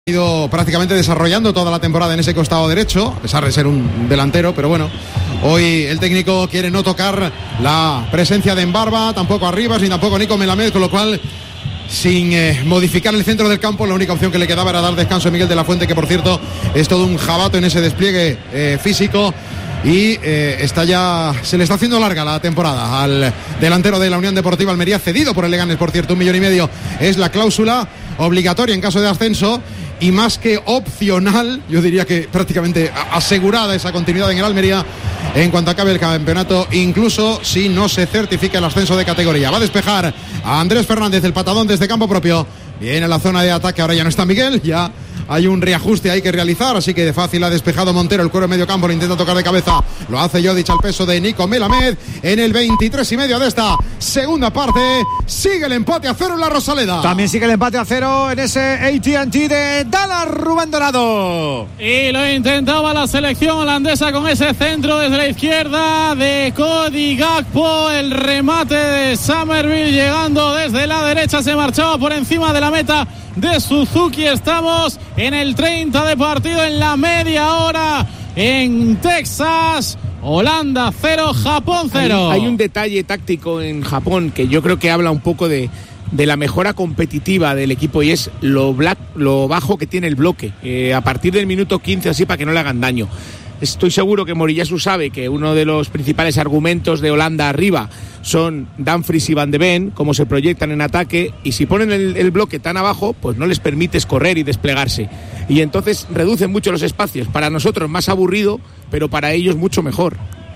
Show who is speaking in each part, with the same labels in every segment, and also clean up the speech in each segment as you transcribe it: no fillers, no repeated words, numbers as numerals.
Speaker 1: ido prácticamente desarrollando toda la temporada en ese costado derecho, a pesar de ser un delantero, pero bueno, hoy el técnico quiere no tocar la presencia de Mbarba, tampoco Arribas ni tampoco Nico Melamed, con lo cual, sin modificar el centro del campo, la única opción que le quedaba era dar descanso a Miguel de la Fuente, que por cierto es todo un jabato en ese despliegue físico. Y se le está haciendo larga la temporada al delantero de la Unión Deportiva Almería, cedido por el Leganés, por cierto, 1,5 millones es la cláusula obligatoria en caso de ascenso, y más que opcional, yo diría que prácticamente asegurada esa continuidad en el Almería en cuanto acabe el campeonato, incluso si no se certifica el ascenso de categoría. Va a despejar a Andrés Fernández, el patadón desde campo propio, viene a la zona de ataque, ahora ya no está Miguel, ya hay un reajuste ahí que realizar, así que de fácil ha despejado Montero, el cuero en medio campo, lo intenta tocar de cabeza, lo hace Jodic al peso de Nico Melamed en el 23,5 de esta segunda parte. Sigue el empate a 0 en la Rosaleda.
Speaker 2: También sigue el empate a 0 en ese AT&T de Dallas, Rubén Dorado.
Speaker 3: Y lo intentaba la selección holandesa con ese centro desde la izquierda de Cody Gakpo, el remate de Summerville llegando desde la derecha, se marchaba por encima de la meta de Suzuki. Estamos en el 30 de partido, en la media hora en Texas. Holanda 0, Japón 0.
Speaker 4: Hay un detalle táctico en Japón que yo creo que habla un poco de la mejora competitiva del equipo, y es lo bajo que tiene el bloque. A partir del minuto 15 así, para que no le hagan daño. Estoy seguro que Moriyasu sabe que uno de los principales argumentos de Holanda arriba son Dumfries y Van de Ven, cómo se proyectan en ataque, y si ponen el bloque tan abajo, pues no les permites correr y desplegarse. Y entonces reducen mucho los espacios. Para nosotros más aburrido, pero para ellos mucho mejor.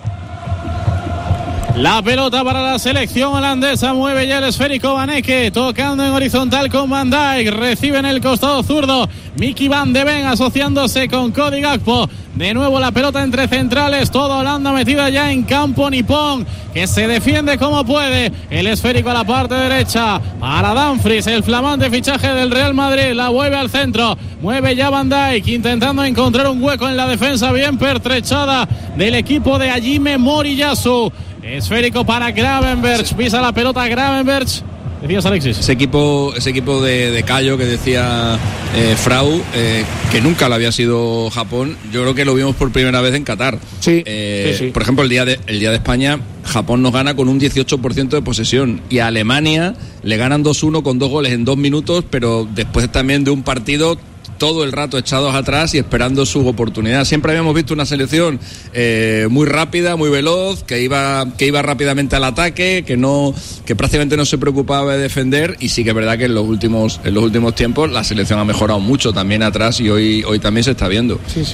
Speaker 3: La pelota para la selección holandesa, mueve ya el esférico Vaneke, tocando en horizontal con Van Dijk, recibe en el costado zurdo Mickey Van de Ven asociándose con Cody Gakpo. De nuevo la pelota entre centrales, toda Holanda metida ya en campo nipón, que se defiende como puede. El esférico a la parte derecha para Dumfries, el flamante fichaje del Real Madrid, la vuelve al centro, mueve ya Van Dijk intentando encontrar un hueco en la defensa bien pertrechada del equipo de Hajime Moriyasu. Esférico para Gravenberch, pisa la pelota Gravenberch. Decías, Alexis.
Speaker 5: Ese equipo de Cayo que decía Frau, que nunca lo había sido Japón, yo creo que lo vimos por primera vez en Qatar.
Speaker 4: Sí, sí.
Speaker 5: Por ejemplo, el día de España, Japón nos gana con un 18% de posesión, y a Alemania le ganan 2-1 con 2 goles en 2 minutos, pero después también de un partido todo el rato echados atrás y esperando su oportunidad. Siempre habíamos visto una selección muy rápida, muy veloz, que iba rápidamente al ataque, que prácticamente no se preocupaba de defender, y sí que es verdad que en los últimos tiempos la selección ha mejorado mucho también atrás, y hoy también se está viendo.
Speaker 4: Sí.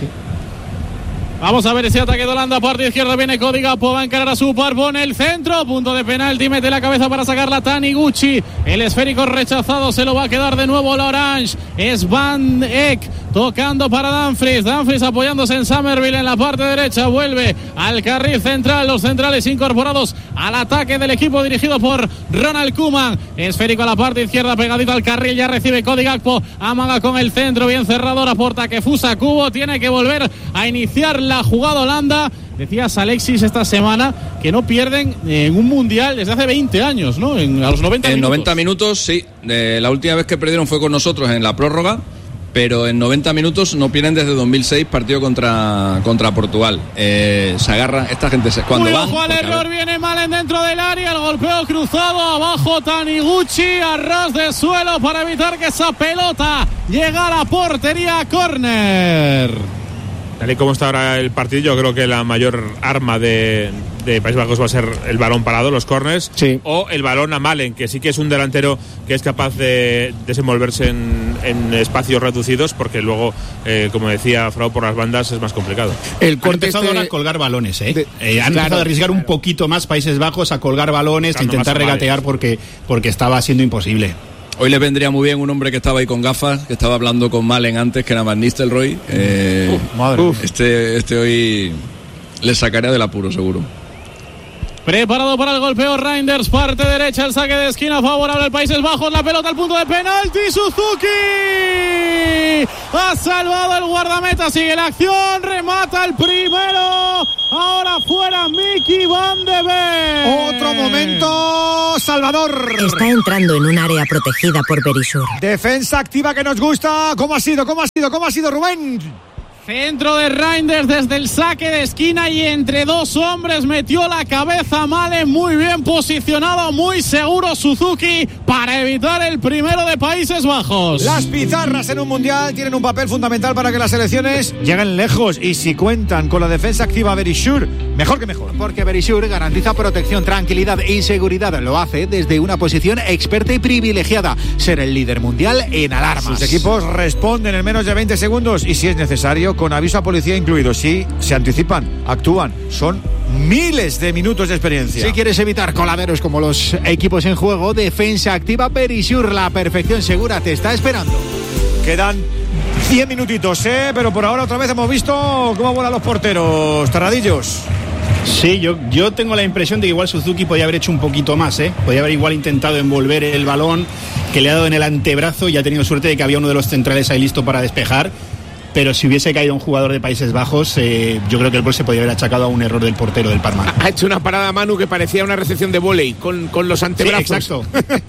Speaker 3: Vamos a ver ese ataque de Holanda, parte izquierda viene Cody Gakpo, va a encarar a Supar, pone el centro, punto de penalti, mete la cabeza para sacarla Taniguchi, el esférico rechazado, se lo va a quedar de nuevo la Orange, es Van Eck, tocando para Dumfries apoyándose en Summerville en la parte derecha, vuelve al carril central, los centrales incorporados al ataque del equipo dirigido por Ronald Koeman, esférico a la parte izquierda, pegadito al carril, ya recibe Cody Gakpo, amaga con el centro, bien cerrador, aporta Kefusa Kubo, tiene que volver a iniciar la jugada Holanda. Decías, Alexis, esta semana que no pierden en un mundial desde hace 20 años, ¿no? A los 90 minutos.
Speaker 5: En 90 minutos, sí. La última vez que perdieron fue con nosotros en la prórroga, pero en 90 minutos no pierden desde 2006, partido contra Portugal. Se agarra esta gente cuando van.
Speaker 3: Ojo al error, viene Malen dentro del área, el golpeo cruzado, abajo Taniguchi, a ras de suelo para evitar que esa pelota llegue a la portería, córner.
Speaker 6: Tal y como está ahora el partido, yo creo que la mayor arma de Países Bajos va a ser el balón parado, los córners,
Speaker 4: sí,
Speaker 6: o el balón a Malen, que sí que es un delantero que es capaz de desenvolverse en espacios reducidos, porque luego, como decía Frau, por las bandas es más complicado.
Speaker 2: Han empezado ahora a colgar balones, han empezado a arriesgar un poquito más Países Bajos a colgar balones, a intentar regatear porque estaba siendo imposible.
Speaker 5: Hoy le vendría muy bien un hombre que estaba ahí con gafas, que estaba hablando con Malen antes, que era Van Nistelrooy. Este hoy le sacaría del apuro, seguro.
Speaker 3: Preparado para el golpeo Reinders, parte derecha, el saque de esquina favorable al Países Bajos, la pelota al punto de penalti, Suzuki ha salvado el guardameta, sigue la acción, remata el primero Ahora fuera Mickey Van de Ven.
Speaker 7: Otro momento, Salvador.
Speaker 8: Está entrando en un área protegida por Verisur.
Speaker 7: Defensa activa que nos gusta. ¿Cómo ha sido, Rubén?
Speaker 3: Centro de Reinders desde el saque de esquina y entre dos hombres metió la cabeza Malen, muy bien posicionado, muy seguro Suzuki para evitar el primero de Países Bajos.
Speaker 7: Las pizarras en un mundial tienen un papel fundamental para que las selecciones lleguen lejos, y si cuentan con la defensa activa Verisur, mejor que mejor.
Speaker 9: Porque Verisur garantiza protección, tranquilidad y seguridad. Lo hace desde una posición experta y privilegiada, ser el líder mundial en alarmas.
Speaker 7: Sus equipos responden en menos de 20 segundos y, si es necesario, con aviso a policía incluido. Si se anticipan, actúan, son miles de minutos de experiencia.
Speaker 9: Si quieres evitar coladeros como los equipos en juego, defensa activa Verisur, la perfección segura te está esperando.
Speaker 7: Quedan 10 minutitos, pero por ahora otra vez hemos visto cómo vuelan los porteros. Tarradillos.
Speaker 2: Sí, yo tengo la impresión de que igual Suzuki podía haber hecho un poquito más, podía haber igual intentado envolver el balón, que le ha dado en el antebrazo, y ha tenido suerte de que había uno de los centrales ahí listo para despejar. Pero si hubiese caído un jugador de Países Bajos, yo creo que el gol se podía haber achacado a un error del portero del Parma.
Speaker 4: Ha hecho una parada Manu que parecía una recepción de vóley con los antebrazos.
Speaker 2: Sí, exacto.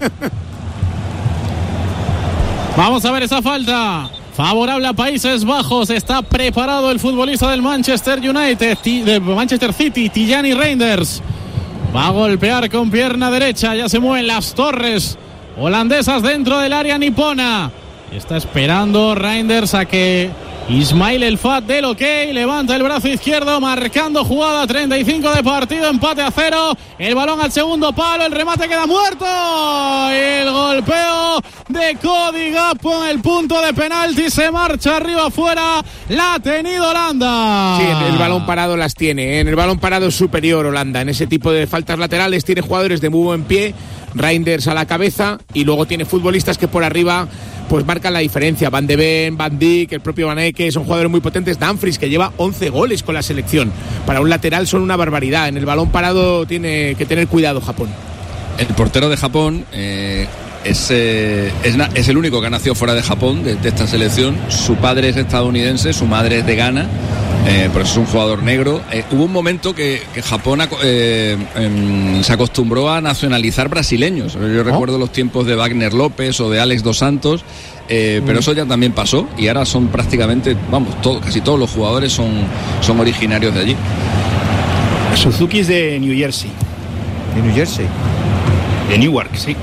Speaker 3: Vamos a ver esa falta. Favorable a Países Bajos. Está preparado el futbolista del Manchester United, del Manchester City, Tijani Reinders. Va a golpear con pierna derecha. Ya se mueven las torres holandesas dentro del área nipona. Está esperando Reinders a que Ismail El Fat del ok, levanta el brazo izquierdo, marcando jugada, 35 de partido, empate a 0, el balón al segundo palo, el remate queda muerto, y el golpeo de Cody Gakpo en el punto de penalti, se marcha arriba afuera, la ha tenido Holanda.
Speaker 4: Sí, en el balón parado las tiene, en el balón parado es superior Holanda, en ese tipo de faltas laterales tiene jugadores de muy buen pie, Reinders a la cabeza, y luego tiene futbolistas que por arriba pues marcan la diferencia. Van de Ven, Van Dijk, el propio Van Eke, son jugadores muy potentes. Dumfries, que lleva 11 goles con la selección. Para un lateral son una barbaridad. En el balón parado tiene que tener cuidado Japón.
Speaker 5: El portero de Japón es el único que ha nacido fuera de Japón, de esta selección. Su padre es estadounidense, su madre es de Ghana. Por eso es un jugador negro. Hubo un momento que Japón se acostumbró a nacionalizar brasileños. Yo recuerdo los tiempos de Wagner López o de Alex Dos Santos, pero eso ya también pasó, y ahora son prácticamente, casi todos los jugadores son originarios de allí.
Speaker 2: Suzuki es de New Jersey.
Speaker 7: ¿De New Jersey?
Speaker 2: De Newark, sí.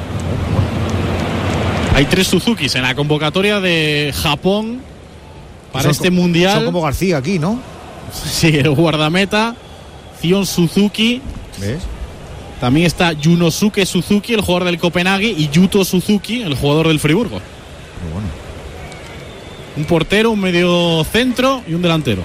Speaker 3: Hay 3 Suzukis en la convocatoria de Japón para este mundial.
Speaker 7: Son como García aquí, ¿no?
Speaker 3: Sí, el guardameta Zion Suzuki.
Speaker 7: ¿Ves?
Speaker 3: También está Yunosuke Suzuki, el jugador del Copenhague, y Yuto Suzuki, el jugador del Friburgo.
Speaker 7: Muy bueno.
Speaker 3: Un portero, un medio centro y un delantero.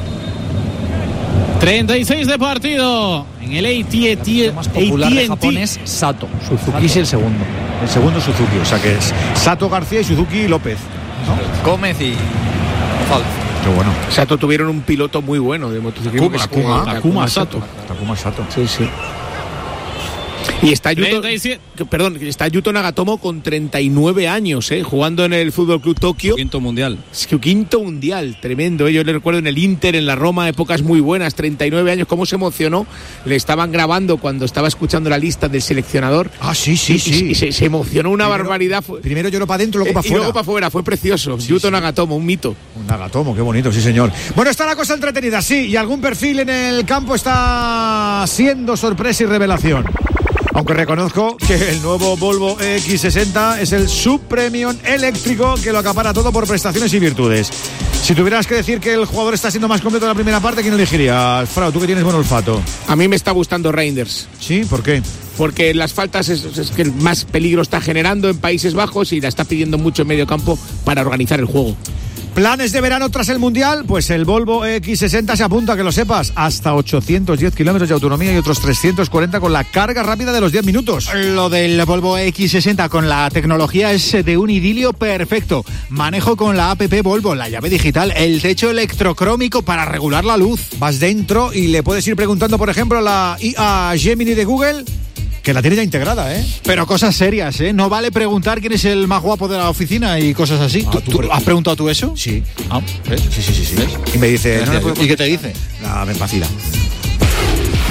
Speaker 3: 36 de partido en el AT&T.
Speaker 10: El más popular de Japón es Sato. Suzuki es el segundo.
Speaker 7: El segundo Suzuki, o sea que es Sato García y Suzuki López, ¿no?
Speaker 10: Gómez y Falz.
Speaker 7: Qué bueno.
Speaker 4: Sato tuvieron un piloto muy bueno de motociclismo.
Speaker 3: Takuma Sato.
Speaker 7: Takuma Sato.
Speaker 4: Sí, sí. Y está Yuto Nagatomo con 39 años, jugando en el Fútbol Club Tokio.
Speaker 5: Quinto mundial.
Speaker 4: Es que quinto mundial, tremendo. Yo le recuerdo en el Inter, en la Roma, épocas muy buenas, 39 años, cómo se emocionó. Le estaban grabando cuando estaba escuchando la lista del seleccionador.
Speaker 7: Ah, sí.
Speaker 4: Y se emocionó una barbaridad.
Speaker 7: Primero lloró para adentro, luego para afuera.
Speaker 4: Y luego para afuera, fue precioso. Yuto Nagatomo, un mito.
Speaker 7: Un Nagatomo, qué bonito, sí señor. Bueno, está la cosa entretenida, sí, y algún perfil en el campo está siendo sorpresa y revelación. Aunque reconozco que el nuevo Volvo EX60 es el subpremium eléctrico que lo acapara todo por prestaciones y virtudes. Si tuvieras que decir que el jugador está siendo más completo en la primera parte, ¿quién elegirías? Frau, tú que tienes buen olfato.
Speaker 4: A mí me está gustando Reinders.
Speaker 7: ¿Sí? ¿Por qué?
Speaker 4: Porque las faltas es que más peligro está generando en Países Bajos y la está pidiendo mucho en medio campo para organizar el juego.
Speaker 7: ¿Planes de verano tras el Mundial? Pues el Volvo X60 se apunta, que lo sepas, hasta 810 kilómetros de autonomía y otros 340 con la carga rápida de los 10 minutos.
Speaker 9: Lo del Volvo X60 con la tecnología es de un idilio perfecto. Manejo con la APP Volvo, la llave digital, el techo electrocrómico para regular la luz.
Speaker 7: Vas dentro y le puedes ir preguntando, por ejemplo, a la IA Gemini de Google, que la tiene ya integrada,
Speaker 9: Pero cosas serias, No vale preguntar quién es el más guapo de la oficina y cosas así. ¿Tú has preguntado tú eso?
Speaker 7: Sí.
Speaker 9: ¿Ves?
Speaker 7: Sí. ¿Ves? Y me dice...
Speaker 9: ¿Y qué te dice?
Speaker 7: La vacila.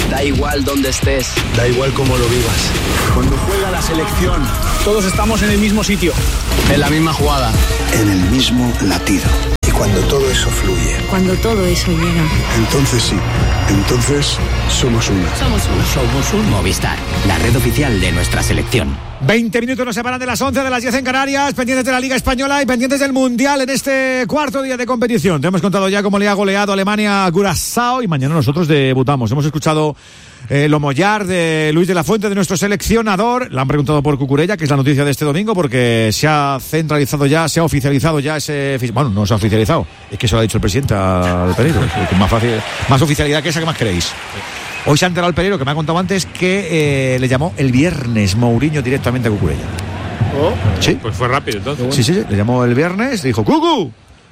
Speaker 11: Da igual dónde estés. Da igual cómo lo vivas. Cuando juega la selección, todos estamos en el mismo sitio. En la misma jugada. En el mismo latido. Y cuando todo eso fluye.
Speaker 12: Cuando todo eso llega.
Speaker 11: Entonces sí. Entonces somos uno.
Speaker 13: Somos un Movistar, la red oficial de nuestra selección.
Speaker 7: 20 minutos nos separan de las 11 de las 10 en Canarias, pendientes de la Liga Española y pendientes del Mundial en este cuarto día de competición. Te hemos contado ya cómo le ha goleado Alemania a Curazao y mañana nosotros debutamos. Hemos escuchado lo mollar de Luis de la Fuente, de nuestro seleccionador. Le han preguntado por Cucurella, que es la noticia de este domingo, porque se ha centralizado ya, se ha oficializado ya ese... Bueno, no se ha oficializado, es que eso lo ha dicho el presidente al Pereiro. Más fácil, más oficialidad que esa, ¿qué más queréis? Hoy se ha enterado el Pereiro, que me ha contado antes, que le llamó el viernes Mourinho directamente a Cucurella.
Speaker 6: Oh,
Speaker 7: sí.
Speaker 6: Pues fue rápido entonces.
Speaker 7: Sí, le llamó el viernes, le dijo ¡Cucu!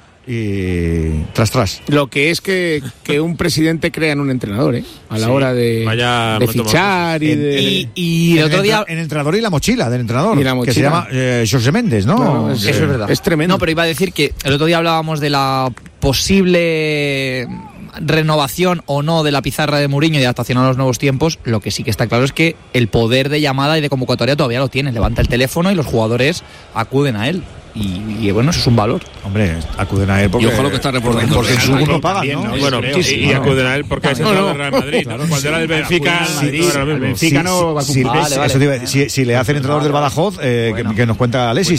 Speaker 7: Y tras.
Speaker 4: Lo que es que un presidente crea en un entrenador, a la hora de fichar
Speaker 10: y el otro día
Speaker 7: en el entrenador y la mochila del entrenador,
Speaker 4: que
Speaker 7: se llama Jorge Méndez, ¿no?
Speaker 10: Eso es verdad.
Speaker 4: Es tremendo.
Speaker 10: No, pero iba a decir que el otro día hablábamos de la posible renovación o no de la pizarra de Mourinho y adaptación a los nuevos tiempos. Lo que sí que está claro es que el poder de llamada y de convocatoria todavía lo tiene. Levanta el teléfono y los jugadores acuden a él. Y bueno, eso es un valor.
Speaker 7: Hombre, acuden a él porque...
Speaker 5: Y ojo lo que está reportando.
Speaker 7: Porque en su no pagan, ¿no?
Speaker 6: Bueno, y acuden a él porque es el del Real Madrid. Cuando era el Benfica, el Benfica no va a cumplir.
Speaker 7: Si le hacen entrenador del Badajoz, que nos cuenta Alexis.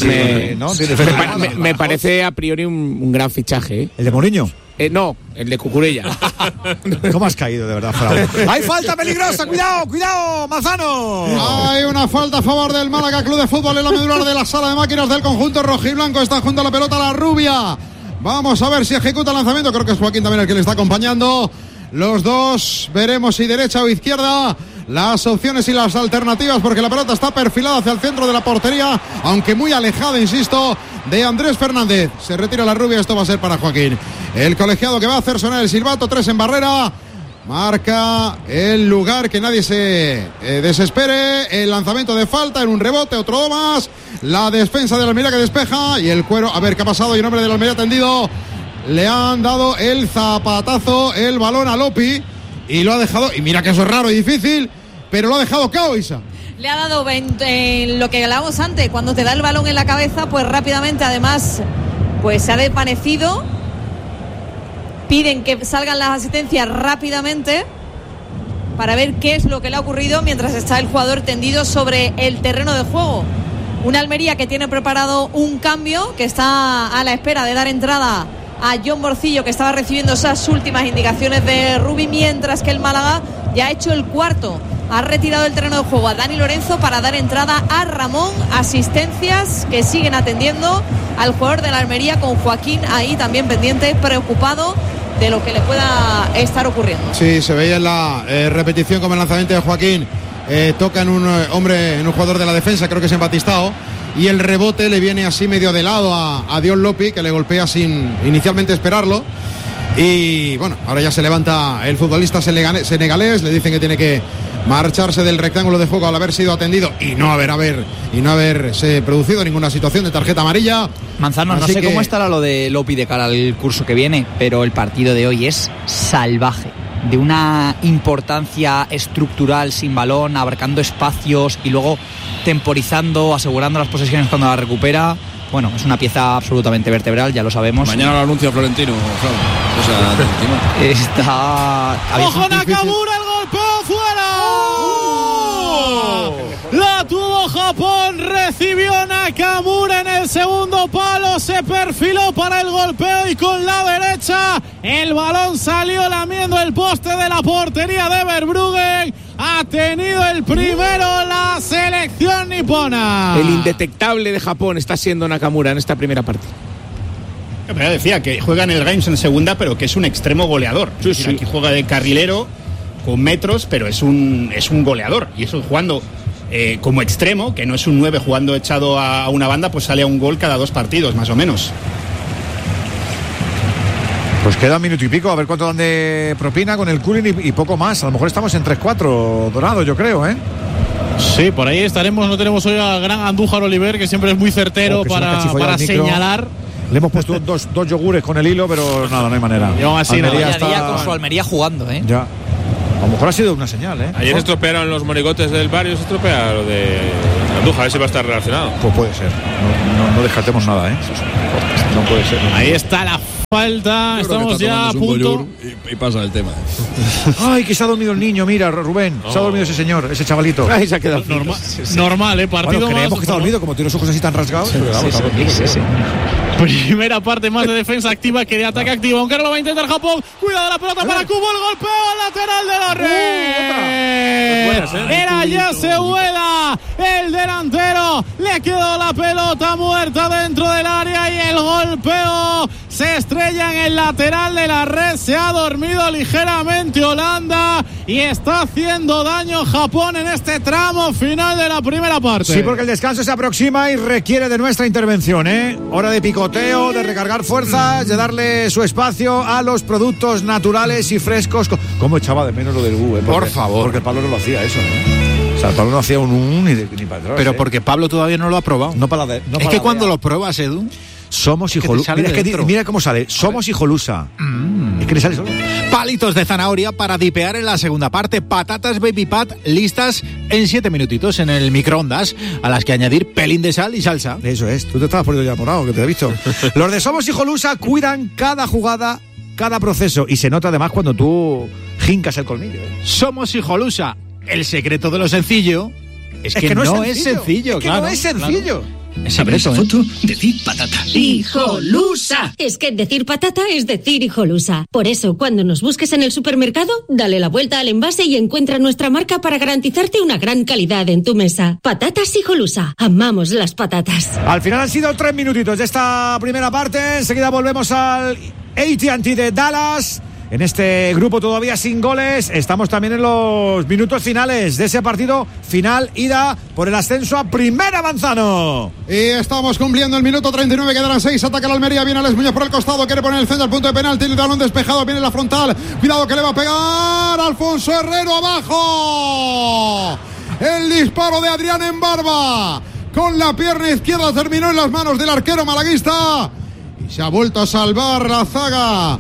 Speaker 4: Me parece a priori un gran fichaje, ¿eh?
Speaker 7: ¿El de Mourinho?
Speaker 4: No, el de Cucurella.
Speaker 7: ¿Cómo has caído, de verdad, Fraude? ¡Hay falta peligrosa! ¡Cuidado, Manzano!
Speaker 1: Hay una falta a favor del Málaga Club de Fútbol en la medular de la sala de máquinas del conjunto rojiblanco. Está junto a la pelota la rubia. Vamos a ver si ejecuta el lanzamiento. Creo que es Joaquín también el que le está acompañando. Los dos veremos si derecha o izquierda. Las opciones y las alternativas, porque la pelota está perfilada hacia el centro de la portería, aunque muy alejada, insisto, de Andrés Fernández. Se retira la rubia, esto va a ser para Joaquín. El colegiado que va a hacer sonar el silbato, 3 en barrera. Marca el lugar, que nadie se desespere. El lanzamiento de falta en un rebote, otro más. La defensa de la Almería que despeja y el cuero. A ver qué ha pasado y en nombre de la Almería tendido. Le han dado el zapatazo, el balón a Lopi. Y lo ha dejado, y mira que eso es raro y difícil, pero lo ha dejado cao, Isa.
Speaker 14: Le ha dado lo que hablábamos antes, cuando te da el balón en la cabeza, pues rápidamente, además, pues se ha desvanecido. Piden que salgan las asistencias rápidamente para ver qué es lo que le ha ocurrido mientras está el jugador tendido sobre el terreno de juego. Una Almería que tiene preparado un cambio, que está a la espera de dar entrada a John Morcillo, que estaba recibiendo esas últimas indicaciones de Rubi, mientras que el Málaga ya ha hecho el cuarto. Ha retirado el terreno de juego a Dani Lorenzo para dar entrada a Ramón. Asistencias que siguen atendiendo al jugador de la Almería, con Joaquín ahí también pendiente, preocupado de lo que le pueda estar ocurriendo.
Speaker 1: Sí, se veía en la repetición como el lanzamiento de Joaquín toca en un hombre, en un jugador de la defensa, creo que es en Batistao, y el rebote le viene así medio de lado a Dion Lopi, que le golpea sin inicialmente esperarlo. Y bueno, ahora ya se levanta el futbolista senegalés, le dicen que tiene que marcharse del rectángulo de juego al haber sido atendido y no haberse producido ninguna situación de tarjeta amarilla.
Speaker 10: Manzano, no sé cómo estará lo de Lopi de cara al curso que viene, pero el partido de hoy es salvaje, de una importancia estructural sin balón, abarcando espacios y luego temporizando, asegurando las posesiones cuando la recupera. Bueno, es una pieza absolutamente vertebral, ya lo sabemos.
Speaker 5: Mañana lo anuncia Florentino.
Speaker 3: ¡Ojo Nakamura, el golpeo fuera! La tuvo Japón, recibió Nakamura en el segundo palo, se perfiló para el golpeo y con la derecha el balón salió lamiendo el poste de la portería de Verbruggen. Ha tenido el primero la selección nipona.
Speaker 4: El indetectable de Japón está siendo Nakamura en esta primera parte.
Speaker 2: Pero decía que juega en el Reims en segunda, pero que es un extremo goleador. Sí, sí. Aquí juega de carrilero con metros, pero es un goleador. Y eso jugando como extremo, que no es un 9 jugando echado a una banda, pues sale a un gol cada 2 partidos, más o menos.
Speaker 7: Pues queda un minuto y pico, a ver cuánto dan de propina con el cooling y poco más. A lo mejor estamos en 3-4, Dorado, yo creo, ¿eh?
Speaker 3: Sí, por ahí estaremos. No tenemos hoy al gran Andújar Oliver, que siempre es muy certero para señalar.
Speaker 7: Le hemos puesto dos yogures con el hilo, pero nada, no hay manera.
Speaker 10: Y aún así, Almería está con su Almería jugando, ¿eh?
Speaker 7: Ya. A lo mejor ha sido una señal, ¿eh?
Speaker 6: Ayer se estropearon los monigotes del barrio, se estropea lo de Andújar, a ver si va a estar relacionado.
Speaker 7: Pues puede ser. No descartemos nada, ¿eh? No puede ser.
Speaker 3: Ahí está la falta. Estamos ya a punto.
Speaker 5: Y pasa el tema.
Speaker 7: Ay, que se ha dormido el niño, mira, Rubén. Se ha dormido ese señor, ese chavalito.
Speaker 4: Ahí se ha quedado
Speaker 3: Normal, partido
Speaker 7: bueno, creemos
Speaker 3: más.
Speaker 7: que está dormido, como tiene los ojos así tan rasgados.
Speaker 4: Sí.
Speaker 3: Primera parte más de defensa activa que de ataque activo. Aunque ahora lo va a intentar Japón. Cuidado la pelota para Kubo. El golpeo al lateral de la red. Era Yase Ueda, el delantero. Le quedó la pelota muerta dentro del área y el golpeo se estrella en el lateral de la red. Se ha dormido ligeramente Holanda y está haciendo daño Japón en este tramo final de la primera parte.
Speaker 7: Sí, porque el descanso se aproxima y requiere de nuestra intervención, ¿eh? Hora de picoteo, de recargar fuerzas, de darle su espacio a los productos naturales y frescos. ¿Cómo echaba de menos lo del U,
Speaker 9: Por favor.
Speaker 7: Porque Pablo no lo hacía eso, ¿no? O sea, Pablo no hacía un ni para atrás.
Speaker 9: Pero porque Pablo todavía no lo ha probado.
Speaker 7: Es
Speaker 9: que cuando lo pruebas, Edu,
Speaker 7: somos hijolusa. Mira cómo sale. Somos hijolusa. Es que le sale solo.
Speaker 9: Palitos de zanahoria para dipear en la segunda parte. Patatas Baby Pat listas en 7 minutitos en el microondas, a las que añadir pelín de sal y salsa.
Speaker 7: Eso es. Tú te estabas poniendo ya morado, que te he visto. Los de Somos Hijolusa cuidan cada jugada, cada proceso. Y se nota además cuando tú jincas el colmillo.
Speaker 9: Somos Hijolusa. El secreto de lo sencillo es que no es sencillo.
Speaker 7: No es sencillo.
Speaker 13: ¿Sabes esa foto? Decir patata.
Speaker 12: ¡Hijolusa! Es que decir patata es decir hijolusa. Por eso, cuando nos busques en el supermercado, dale la vuelta al envase y encuentra nuestra marca para garantizarte una gran calidad en tu mesa. Patatas Hijolusa. Amamos las patatas.
Speaker 7: Al final han sido 3 minutitos de esta primera parte. Enseguida volvemos al AT&T de Dallas. En este grupo todavía sin goles, estamos también en los minutos finales de ese partido final, ida por el ascenso a Primera Manzano.
Speaker 1: Y estamos cumpliendo el minuto 39, quedarán 6, ataca la Almería, viene Alex Muñoz por el costado, quiere poner el centro al punto de penalti, el balón despejado, viene la frontal, cuidado que le va a pegar, Alfonso Herrero abajo, el disparo de Adrián Embarba, con la pierna izquierda terminó en las manos del arquero malaguista, y se ha vuelto a salvar la zaga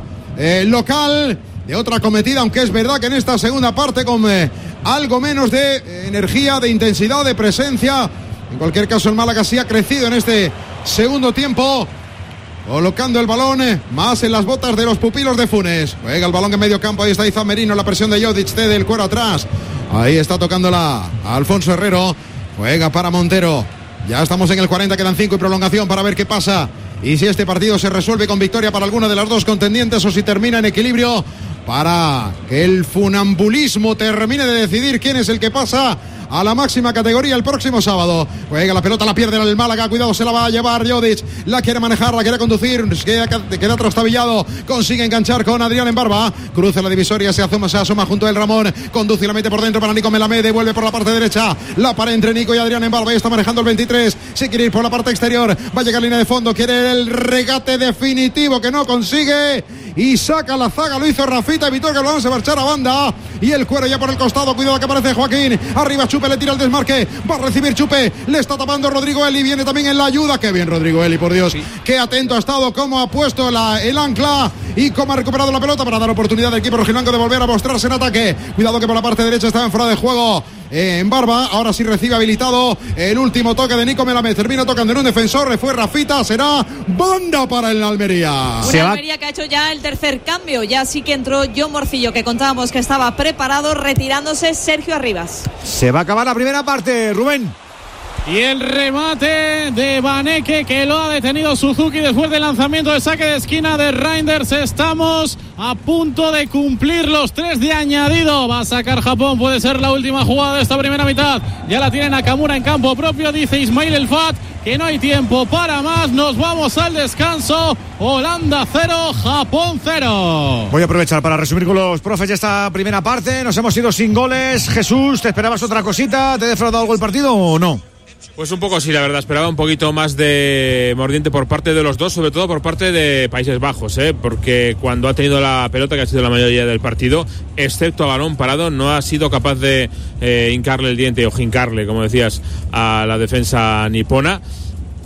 Speaker 1: local de otra cometida, aunque es verdad que en esta segunda parte con algo menos de energía, de intensidad, de presencia. En cualquier caso el Málaga sí ha crecido en este segundo tiempo, colocando el balón más en las botas de los pupilos de Funes. Juega el balón en medio campo, ahí está Izan Merino, la presión de Jodic, cede el cuero atrás, ahí está tocándola Alfonso Herrero, juega para Montero. Ya estamos en el 40, quedan 5 y prolongación para ver qué pasa y si este partido se resuelve con victoria para alguna de las dos contendientes o si termina en equilibrio para que el funambulismo termine de decidir quién es el que pasa a la máxima categoría el próximo sábado. Juega la pelota, la pierde el Málaga, cuidado, se la va a llevar Jodic, la quiere manejar, la quiere conducir, queda trastabillado, consigue enganchar con Adrián Embarba, cruza la divisoria, se asoma junto a el Ramón, conduce y la mete por dentro para Nico Melamed, devuelve por la parte derecha, la para entre Nico y Adrián Embarba, y está manejando el 23, se quiere ir por la parte exterior, va a llegar línea de fondo, quiere el regate definitivo que no consigue, y saca la zaga, lo hizo Rafita, evitó que el balón se marchara a banda, y el cuero ya por el costado, cuidado que aparece Joaquín, arriba Chupe, le tira el desmarque, va a recibir Chupe, le está tapando Rodrigo Eli, viene también en la ayuda, qué bien Rodrigo Eli, por Dios, qué atento ha estado, cómo ha puesto el ancla y cómo ha recuperado la pelota para dar oportunidad al equipo rojiblanco de volver a mostrarse en ataque, cuidado que por la parte derecha está en fuera de juego Embarba, ahora sí recibe habilitado el último toque de Nico Melamed, termina tocando en un defensor, le fue Rafita, será banda para el Almería.
Speaker 14: Una Almería que ha hecho ya el tercer cambio, ya sí que entró John Morcillo, que contábamos que estaba preparado, retirándose Sergio Arribas.
Speaker 7: Se va a acabar la primera parte, Rubén.
Speaker 3: Y el remate de Baneke, que lo ha detenido Suzuki después del lanzamiento de saque de esquina de Reinders. Estamos a punto de cumplir los 3 de añadido. Va a sacar Japón, puede ser la última jugada de esta primera mitad. Ya la tiene Nakamura en campo propio, dice Ismail El Fat, que no hay tiempo para más. Nos vamos al descanso. Holanda 0, Japón 0.
Speaker 7: Voy a aprovechar para resumir con los profes de esta primera parte. Nos hemos ido sin goles. Jesús, ¿te esperabas otra cosita? ¿Te ha defraudado algo el partido o no?
Speaker 6: Pues un poco sí, la verdad, esperaba un poquito más de mordiente por parte de los dos, sobre todo por parte de Países Bajos, porque cuando ha tenido la pelota, que ha sido la mayoría del partido, excepto a balón parado, no ha sido capaz de hincarle el diente o jincarle, como decías, a la defensa nipona.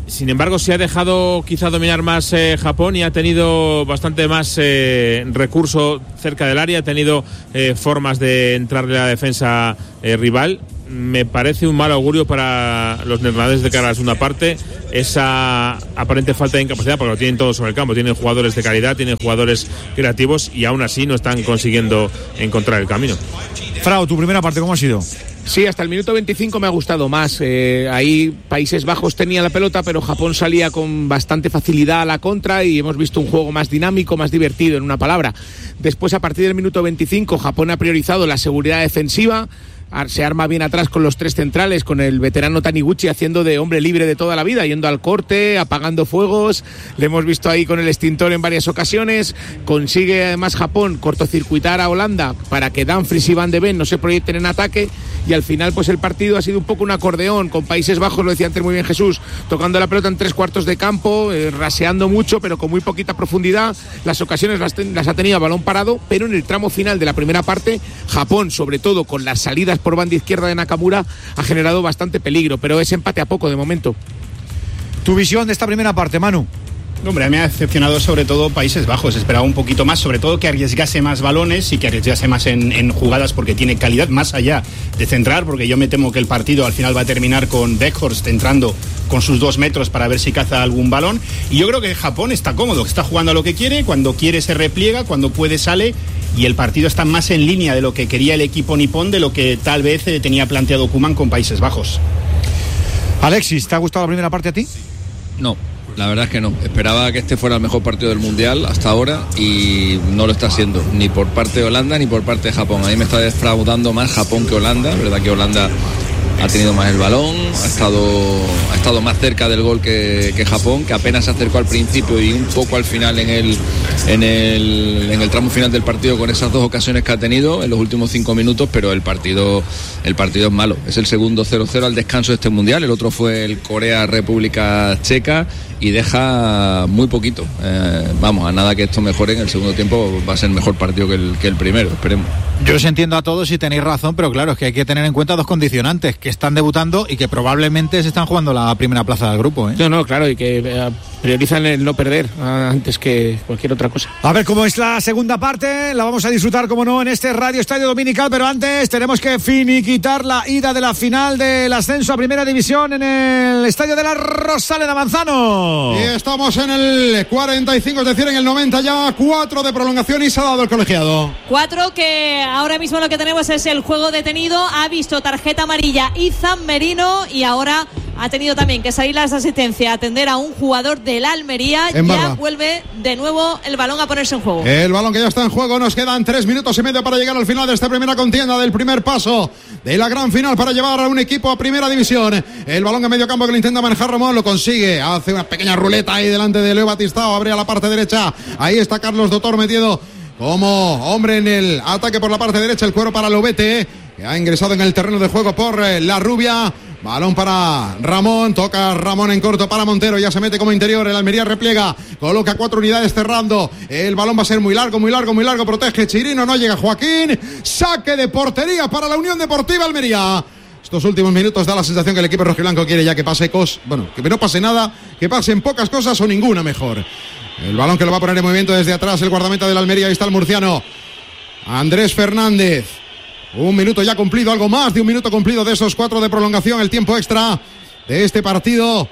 Speaker 6: Sin embargo, se ha dejado quizá dominar más Japón y ha tenido bastante más recurso cerca del área, ha tenido formas de entrarle a la defensa rival. Me parece un mal augurio para los neerlandeses de cara a la segunda parte esa aparente falta de incapacidad, porque lo tienen todos sobre el campo, tienen jugadores de calidad, tienen jugadores creativos y aún así no están consiguiendo encontrar el camino.
Speaker 7: Frau, tu primera parte, ¿cómo ha sido?
Speaker 4: Sí, hasta el minuto 25 me ha gustado más. Ahí Países Bajos tenía la pelota, pero Japón salía con bastante facilidad a la contra y hemos visto un juego más dinámico, más divertido, en una palabra. Después, a partir del minuto 25, Japón ha priorizado la seguridad defensiva. Se arma bien atrás con los tres centrales, con el veterano Taniguchi haciendo de hombre libre de toda la vida, yendo al corte, apagando fuegos. Le hemos visto ahí con el extintor en varias ocasiones. Consigue además Japón cortocircuitar a Holanda para que Dumfries y Van de Ven no se proyecten en ataque. Y al final pues el partido ha sido un poco un acordeón, con Países Bajos, lo decía antes muy bien Jesús, tocando la pelota en 3/4 de campo, raseando mucho pero con muy poquita profundidad. Las ocasiones las ha tenido a balón parado, pero en el tramo final de la primera parte Japón, sobre todo con las salidas por banda izquierda de Nakamura, ha generado bastante peligro, pero es empate a poco de momento.
Speaker 7: Tu visión de esta primera parte, Manu.
Speaker 2: Hombre, me ha decepcionado sobre todo Países Bajos. Esperaba un poquito más, sobre todo que arriesgase más balones y que arriesgase más en jugadas, porque tiene calidad más allá de centrar, porque yo me temo que el partido al final va a terminar con Weghorst entrando con sus 2 metros para ver si caza algún balón. Y yo creo que Japón está cómodo, está jugando a lo que quiere, cuando quiere se repliega, cuando puede sale, y el partido está más en línea de lo que quería el equipo nipón de lo que tal vez tenía planteado Koeman con Países Bajos.
Speaker 7: Alexis, ¿te ha gustado la primera parte a ti?
Speaker 5: No. La verdad es que no. Esperaba que este fuera el mejor partido del Mundial hasta ahora y no lo está haciendo, ni por parte de Holanda ni por parte de Japón. A mí me está defraudando más Japón que Holanda. La verdad que Holanda ha tenido más el balón, ha estado más cerca del gol que Japón, que apenas se acercó al principio y un poco al final en el tramo final del partido, con esas 2 ocasiones que ha tenido en los últimos 5 minutos, pero el partido es malo. Es el segundo 0-0 al descanso de este Mundial, el otro fue el Corea-República Checa y deja muy poquito. Vamos, a nada que esto mejore en el segundo tiempo, va a ser mejor partido que el primero, esperemos.
Speaker 9: Yo os entiendo a todos y tenéis razón, pero claro, es que hay que tener en cuenta 2 condicionantes, que están debutando y que probablemente se están jugando la primera plaza del grupo, ¿eh?
Speaker 4: No, claro, y que priorizan el no perder antes que cualquier otra cosa.
Speaker 7: A ver cómo es la segunda parte, la vamos a disfrutar, como no, en este Radio Estadio Dominical, pero antes tenemos que finiquitar la ida de la final del ascenso a Primera División en el Estadio de la Rosaleda, Manzano.
Speaker 1: Y estamos en el 45, es decir, en el 90 ya, 4 de prolongación y se ha dado el colegiado.
Speaker 14: 4 que ahora mismo lo que tenemos es el juego detenido, ha visto tarjeta amarilla Izan Merino y ahora ha tenido también que salir a esa asistencia, atender a un jugador del Almería. Ya vuelve de nuevo el balón a ponerse en juego.
Speaker 1: El balón que ya está en juego, nos quedan 3 minutos y medio para llegar al final de esta primera contienda, del primer paso de la gran final para llevar a un equipo a Primera División. El balón en medio campo que lo intenta manejar Ramón, lo consigue, hace una pequeña ruleta ahí delante de Leo Batistao, abre a la parte derecha, ahí está Carlos Dotor metido como hombre en el ataque por la parte derecha, el cuero para Lobete, que ha ingresado en el terreno de juego por la rubia. Balón para Ramón, toca Ramón en corto para Montero, ya se mete como interior, el Almería repliega, coloca 4 unidades cerrando, el balón va a ser muy largo, protege Chirino, no llega Joaquín, saque de portería para la Unión Deportiva Almería. Estos últimos minutos da la sensación que el equipo rojiblanco quiere ya que pase que no pase nada, que pasen pocas cosas o ninguna mejor. El balón que lo va a poner en movimiento desde atrás el guardameta del Almería, ahí está el murciano Andrés Fernández. 1 minuto ya cumplido, algo más de 1 minuto cumplido de esos 4 de prolongación, el tiempo extra de este partido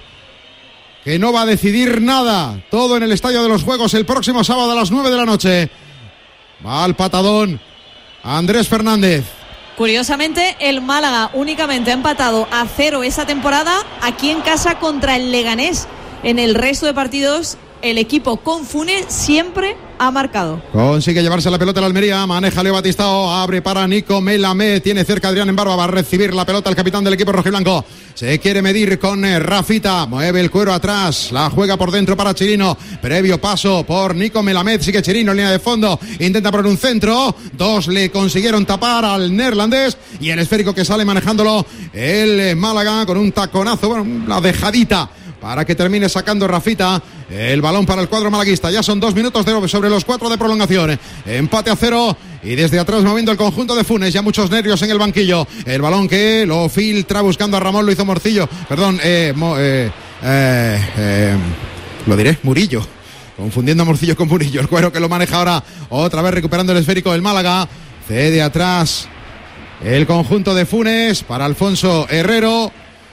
Speaker 1: que no va a decidir nada. Todo en el Estadio de los Juegos el próximo sábado a las 9 de la noche. Va al patadón Andrés Fernández.
Speaker 14: Curiosamente, el Málaga únicamente ha empatado a 0 esa temporada aquí en casa contra el Leganés. En el resto de partidos, el equipo con Funes siempre ha marcado.
Speaker 1: Consigue llevarse la pelota a la Almería, maneja Leo Batistao, abre para Nico Melamed, tiene cerca a Adrián Embarba, va a recibir la pelota el capitán del equipo rojiblanco, se quiere medir con Rafita, mueve el cuero atrás, la juega por dentro para Chirino, previo paso por Nico Melamed, sigue Chirino en línea de fondo, intenta poner un centro, 2 le consiguieron tapar al neerlandés y el esférico que sale manejándolo el Málaga con un taconazo, una dejadita para que termine sacando Rafita el balón para el cuadro malaguista. Ya son 2 minutos sobre los 4 de prolongación, empate a 0 y desde atrás moviendo el conjunto de Funes, ya muchos nervios en el banquillo, el balón que lo filtra buscando a Ramón, lo hizo lo diré, Murillo. Confundiendo a Morcillo con Murillo. El Cuero que lo maneja ahora otra vez recuperando el esférico del Málaga. Cede atrás el conjunto de Funes para Alfonso Herrero.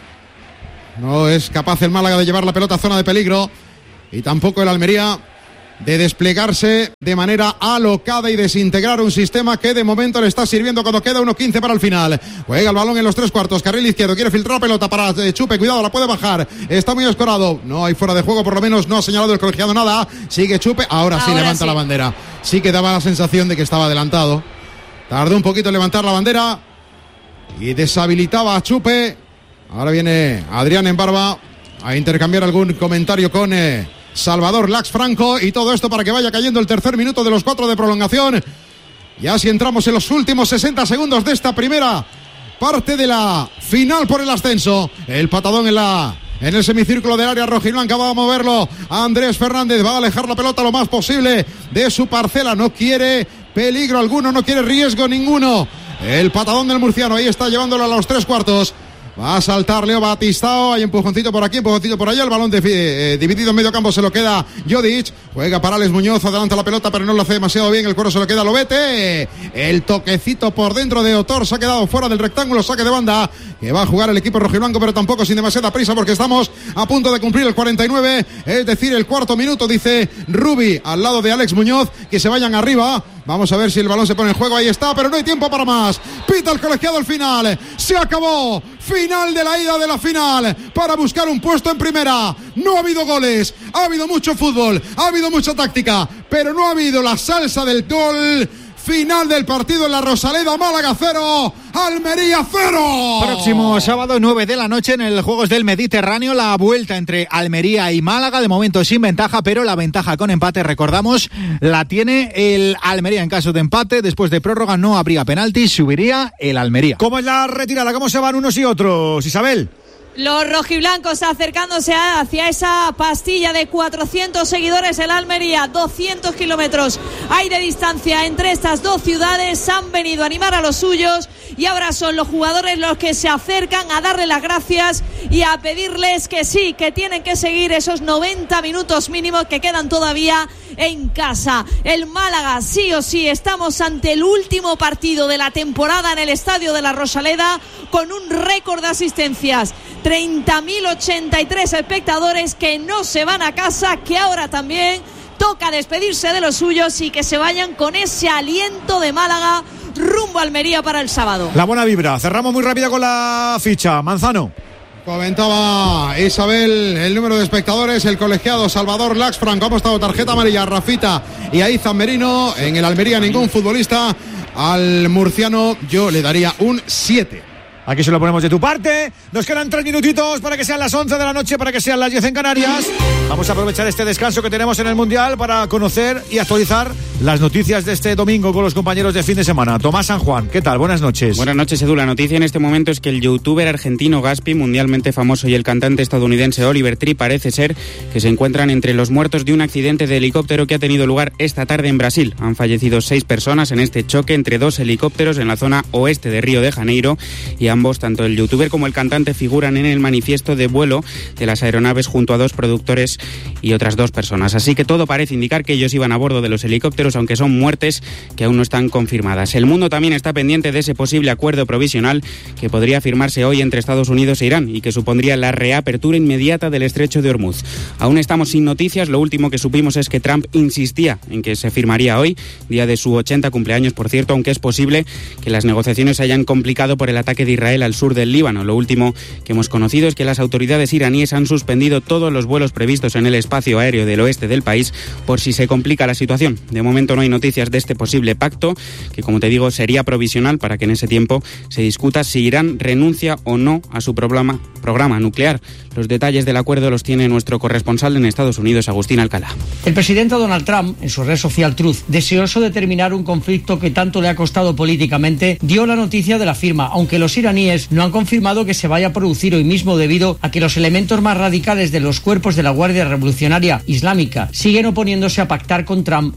Speaker 1: No es capaz el Málaga de llevar la pelota a zona de peligro. Y tampoco el Almería de desplegarse de manera alocada y desintegrar un sistema que de momento le está sirviendo cuando queda 1:15 para el final. Juega el balón en los 3/4, carril izquierdo, quiere filtrar la pelota para Chupe, cuidado, la puede bajar, está muy escorado, no hay fuera de juego, por lo menos no ha señalado el colegiado nada, sigue Chupe, ahora sí levanta la bandera, sí que daba la sensación de que estaba adelantado, tardó un poquito en levantar la bandera y deshabilitaba a Chupe. Ahora viene Adrián en Barba a intercambiar algún comentario con Salvador Lax Franco, y todo esto para que vaya cayendo el tercer minuto de los 4 de prolongación. Ya si entramos en los últimos 60 segundos de esta primera parte de la final por el ascenso. El patadón en el semicírculo del área rojiblanca, va a moverlo Andrés Fernández, va a alejar la pelota lo más posible de su parcela, no quiere peligro alguno, no quiere riesgo ninguno. El patadón del murciano, ahí está llevándolo a los 3/4. Va a saltar Leo Batistao, hay empujoncito por aquí, empujoncito por allá, el balón dividido en medio campo se lo queda Jodic, juega para Alex Muñoz, adelanta la pelota pero no lo hace demasiado bien, el cuero se lo queda Lobete, el toquecito por dentro de Otor, se ha quedado fuera del rectángulo, saque de banda, que va a jugar el equipo rojiblanco pero tampoco sin demasiada prisa porque estamos a punto de cumplir el 49, es decir el cuarto minuto, dice Rubi al lado de Alex Muñoz, que se vayan arriba. Vamos a ver si el balón se pone en juego, ahí está, pero no hay tiempo para más. Pita el colegiado el final, se acabó. Final de la ida de la final para buscar un puesto en primera. No ha habido goles, ha habido mucho fútbol, ha habido mucha táctica, pero no ha habido la salsa del gol. Final del partido en la Rosaleda, Málaga 0, Almería 0.
Speaker 9: Próximo sábado 9 de la noche en el Juegos del Mediterráneo, la vuelta entre Almería y Málaga, de momento sin ventaja, pero la ventaja con empate, recordamos, la tiene el Almería en caso de empate. Después de prórroga no habría penalti, subiría el Almería.
Speaker 7: ¿Cómo es la retirada? ¿Cómo se van unos y otros, Isabel?
Speaker 14: Los rojiblancos acercándose hacia esa pastilla de 400 seguidores. El Almería, 200 kilómetros hay de distancia entre estas dos ciudades. Han venido a animar a los suyos y ahora son los jugadores los que se acercan a darle las gracias y a pedirles que sí, que tienen que seguir esos 90 minutos mínimos que quedan todavía en casa. El Málaga, sí o sí, estamos ante el último partido de la temporada en el estadio de la Rosaleda, con un récord de asistencias. 30.083 espectadores que no se van a casa, que ahora también toca despedirse de los suyos y que se vayan con ese aliento de Málaga rumbo a Almería para el sábado.
Speaker 7: La buena vibra. Cerramos muy rápido con la ficha. Manzano.
Speaker 1: Comentaba Isabel el número de espectadores, el colegiado Salvador Lax Franco ha apostado tarjeta amarilla a Rafita y a Izan Merino. En el Almería ningún futbolista. Al murciano yo le daría un 7.
Speaker 7: Aquí se lo ponemos de tu parte. Nos quedan 3 minutitos para que sean las 11 de la noche, para que sean las 10 en Canarias. Vamos a aprovechar este descanso que tenemos en el Mundial para conocer y actualizar las noticias de este domingo con los compañeros de fin de semana. Tomás San Juan, ¿qué tal? Buenas noches.
Speaker 15: Buenas noches, Edu. La noticia en este momento es que el youtuber argentino Gaspi, mundialmente famoso, y el cantante estadounidense Oliver Tree parece ser que se encuentran entre los muertos de un accidente de helicóptero que ha tenido lugar esta tarde en Brasil. Han fallecido 6 personas en este choque entre 2 helicópteros en la zona oeste de Río de Janeiro, y ambos, tanto el youtuber como el cantante, figuran en el manifiesto de vuelo de las aeronaves junto a 2 productores y otras 2 personas. Así que todo parece indicar que ellos iban a bordo de los helicópteros, aunque son muertes que aún no están confirmadas. El mundo también está pendiente de ese posible acuerdo provisional que podría firmarse hoy entre Estados Unidos e Irán y que supondría la reapertura inmediata del estrecho de Hormuz. Aún estamos sin noticias. Lo último que supimos es que Trump insistía en que se firmaría hoy, día de su 80 cumpleaños, por cierto, aunque es posible que las negociaciones se hayan complicado por el ataque de Israel al sur del Líbano. Lo último que hemos conocido es que las autoridades iraníes han suspendido todos los vuelos previstos en el espacio aéreo del oeste del país por si se complica la situación. De momento no hay noticias de este posible pacto, que, como te digo, sería provisional para que en ese tiempo se discuta si Irán renuncia o no a su programa nuclear. Los detalles del acuerdo los tiene nuestro corresponsal en Estados Unidos, Agustín Alcalá.
Speaker 16: El presidente Donald Trump, en su red social Truth, deseoso de terminar un conflicto que tanto le ha costado políticamente, dio la noticia de la firma, aunque los iraníes no han confirmado que se vaya a producir hoy mismo, debido a que los elementos más radicales de los cuerpos de la Guardia Revolucionaria Islámica siguen oponiéndose a pactar con Trump el desmantelamiento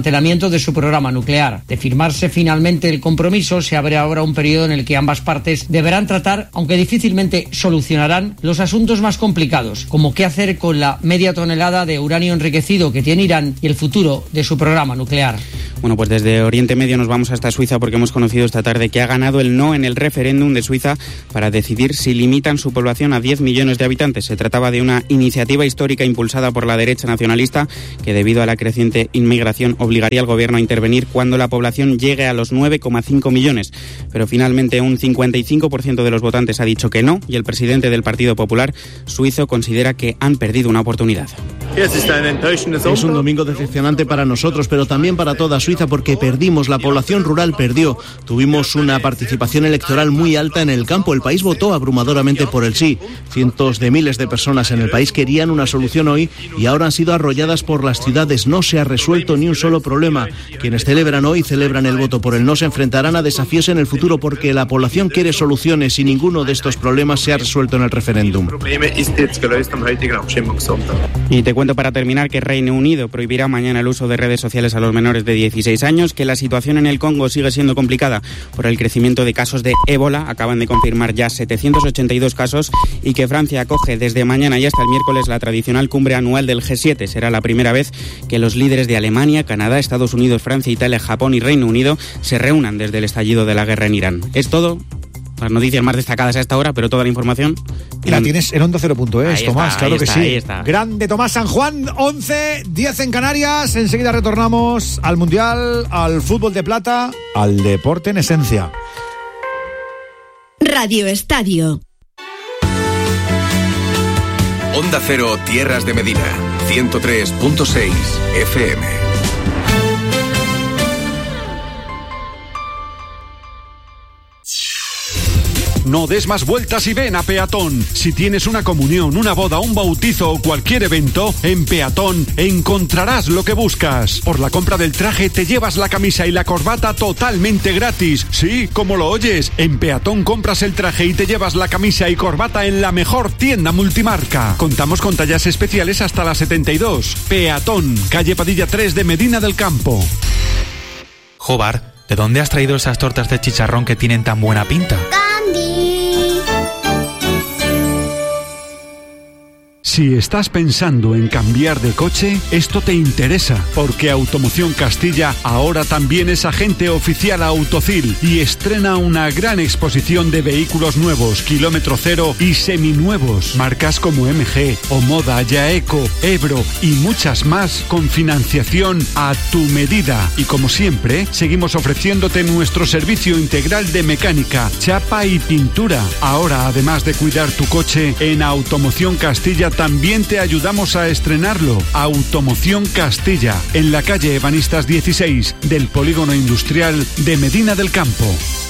Speaker 16: desmantelamiento de su programa nuclear. De firmarse finalmente el compromiso, se abre ahora un periodo en el que ambas partes deberán tratar, aunque difícilmente solucionarán, los asuntos más complicados, como qué hacer con la media tonelada de uranio enriquecido que tiene Irán y el futuro de su programa nuclear.
Speaker 15: Bueno, pues desde Oriente Medio nos vamos hasta Suiza porque hemos conocido esta tarde que ha ganado el no en el referéndum de Suiza para decidir si limitan su población a 10 millones de habitantes. Se trataba de una iniciativa histórica impulsada por la derecha nacionalista que, debido a la creciente inmigración, obligaría al gobierno a intervenir cuando la población llegue a los 9,5 millones. Pero finalmente un 55% de los votantes ha dicho que no y el presidente del Partido Popular suizo considera que han perdido una oportunidad.
Speaker 17: Es un domingo decepcionante para nosotros, pero también para toda Suiza, porque perdimos, la población rural perdió. Tuvimos una participación electoral muy alta en el campo. El país votó abrumadoramente por el sí. Cientos de miles de personas en el país querían una solución hoy y ahora han sido arrolladas por las ciudades. No se ha resuelto ni un solo problema. Quienes celebran hoy celebran el voto por el no se enfrentarán a desafíos en el futuro porque la población quiere soluciones y ninguno de estos problemas se ha resuelto en el referéndum.
Speaker 15: Y te cuento para terminar que Reino Unido prohibirá mañana el uso de redes sociales a los menores de 16 años, que la situación en el Congo sigue siendo complicada por el crecimiento de casos de ébola, acaban de confirmar ya 782 casos, y que Francia acoge desde mañana y hasta el miércoles la tradicional cumbre anual del G7. Será la primera vez que los líderes de Alemania, Canadá, Estados Unidos, Francia, Italia, Japón y Reino Unido se reúnan desde el estallido de la guerra en Irán. Es todo. Las noticias más destacadas a esta hora, pero toda la información...
Speaker 7: Y la tienes en OndaCero.es, Tomás, claro que sí.
Speaker 15: Ahí está.
Speaker 7: Grande Tomás San Juan, 11, 10 en Canarias. Enseguida retornamos al Mundial, al fútbol de plata, al deporte en esencia.
Speaker 8: Radio Estadio.
Speaker 18: Onda Cero, Tierras de Medina, 103.6 FM.
Speaker 19: No des más vueltas y ven a Peatón. Si tienes una comunión, una boda, un bautizo o cualquier evento, en Peatón encontrarás lo que buscas. Por la compra del traje te llevas la camisa y la corbata totalmente gratis. Sí, como lo oyes, en Peatón compras el traje y te llevas la camisa y corbata en la mejor tienda multimarca. Contamos con tallas especiales hasta las 72. Peatón, calle Padilla 3 de Medina del Campo.
Speaker 20: Jobar, ¿de dónde has traído esas tortas de chicharrón que tienen tan buena pinta?
Speaker 19: Si estás pensando en cambiar de coche, esto te interesa, porque Automoción Castilla ahora también es agente oficial Autocil y estrena una gran exposición de vehículos nuevos, kilómetro cero y seminuevos, marcas como MG, Omoda, Yaeco, Ebro y muchas más con financiación a tu medida. Y como siempre, seguimos ofreciéndote nuestro servicio integral de mecánica, chapa y pintura. Ahora, además de cuidar tu coche, en Automoción Castilla también te ayudamos a estrenarlo. Automoción Castilla, en la calle Ebanistas 16 del Polígono Industrial de Medina del Campo.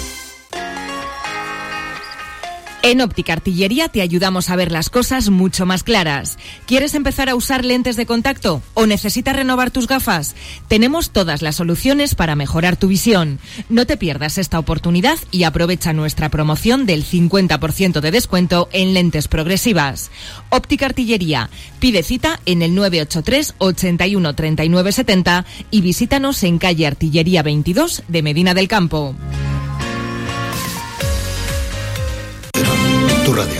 Speaker 21: En Óptica Artillería te ayudamos a ver las cosas mucho más claras. ¿Quieres empezar a usar lentes de contacto o necesitas renovar tus gafas? Tenemos todas las soluciones para mejorar tu visión. No te pierdas esta oportunidad y aprovecha nuestra promoción del 50% de descuento en lentes progresivas. Óptica Artillería. Pide cita en el 983 81 39 70 y visítanos en calle Artillería 22 de Medina del Campo.
Speaker 18: Tu radio.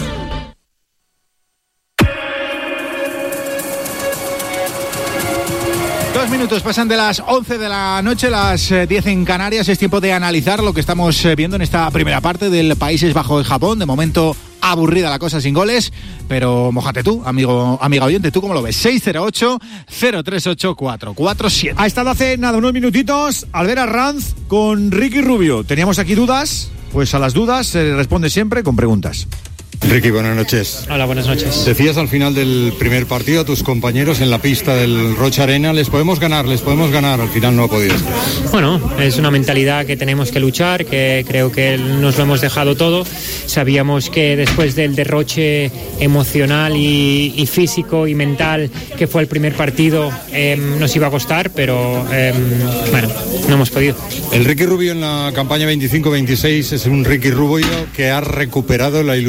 Speaker 9: Dos minutos pasan de las 11 de la noche, las 10 en Canarias. Es tiempo de analizar lo que estamos viendo en esta primera parte del Países Bajos de Japón. De momento aburrida la cosa sin goles, pero mójate tú, amiga oyente, ¿tú cómo lo ves? 608-038-447.
Speaker 7: Ha estado hace nada unos minutitos Albert Arranz con Ricky Rubio. Teníamos aquí dudas, pues a las dudas se responde siempre con preguntas.
Speaker 22: Ricky, buenas noches.
Speaker 23: Hola, buenas noches.
Speaker 22: Decías al final del primer partido a tus compañeros en la pista del Rocha Arena, les podemos ganar, al final no ha podido.
Speaker 23: Bueno, es una mentalidad que tenemos que luchar, que creo que nos lo hemos dejado todo. Sabíamos que después del derroche emocional y físico y mental que fue el primer partido, nos iba a costar, pero bueno, no hemos podido.
Speaker 22: El Ricky Rubio en la campaña 25-26 es un Ricky Rubio que ha recuperado la ilusión por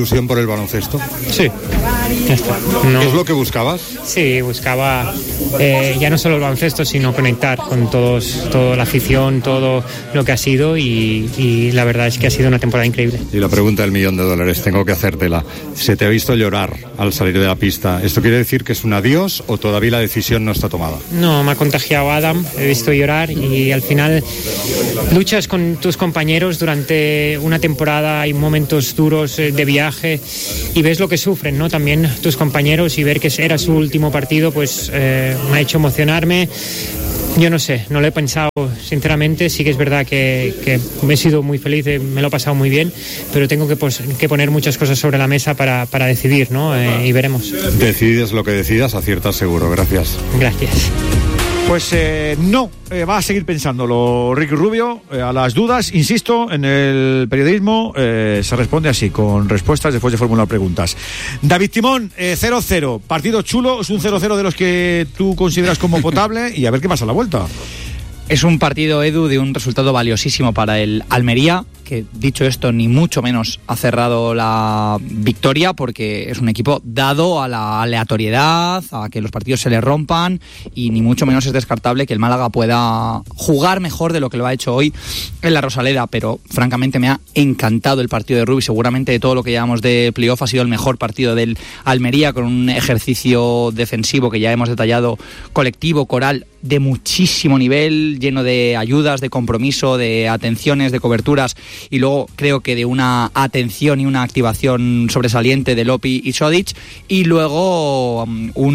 Speaker 22: el baloncesto?
Speaker 23: Sí, ya está. No.
Speaker 22: ¿Es lo que buscabas?
Speaker 23: Sí, buscaba ya no solo el baloncesto, sino conectar con toda la afición, todo lo que ha sido y la verdad es que ha sido una temporada increíble.
Speaker 22: Y la pregunta del $1.000.000, tengo que hacértela. Se te ha visto llorar al salir de la pista. ¿Esto quiere decir que es un adiós o todavía la decisión no está tomada?
Speaker 23: No, me ha contagiado Adam, he visto llorar y al final luchas con tus compañeros durante una temporada, hay momentos duros de viaje y ves lo que sufren, ¿no? También tus compañeros, y ver que era su último partido, pues me ha hecho emocionarme. Yo no sé, no lo he pensado sinceramente. Sí que es verdad que he sido muy feliz, me lo he pasado muy bien, pero tengo que poner muchas cosas sobre la mesa para decidir, ¿no? Y veremos.
Speaker 22: Decides lo que decidas, aciertas seguro. Gracias.
Speaker 23: Gracias.
Speaker 7: Pues no, va a seguir pensándolo Ricky Rubio. A las dudas, insisto, en el periodismo se responde así, con respuestas después de formular preguntas. David Timón, 0-0, partido chulo, es un 0-0 de los que tú consideras como potable y a ver qué pasa a la vuelta.
Speaker 10: Es un partido, Edu, de un resultado valiosísimo para el Almería, que dicho esto ni mucho menos ha cerrado la victoria, porque es un equipo dado a la aleatoriedad, a que los partidos se le rompan, y ni mucho menos es descartable que el Málaga pueda jugar mejor de lo que lo ha hecho hoy en la Rosaleda. Pero francamente me ha encantado el partido de Rubí. Seguramente de todo lo que llevamos de playoff ha sido el mejor partido del Almería, con un ejercicio defensivo que ya hemos detallado, colectivo, coral, de muchísimo nivel, lleno de ayudas, de compromiso, de atenciones, de coberturas, y luego creo que de una atención y una activación sobresaliente de Lopi y Sodic, y luego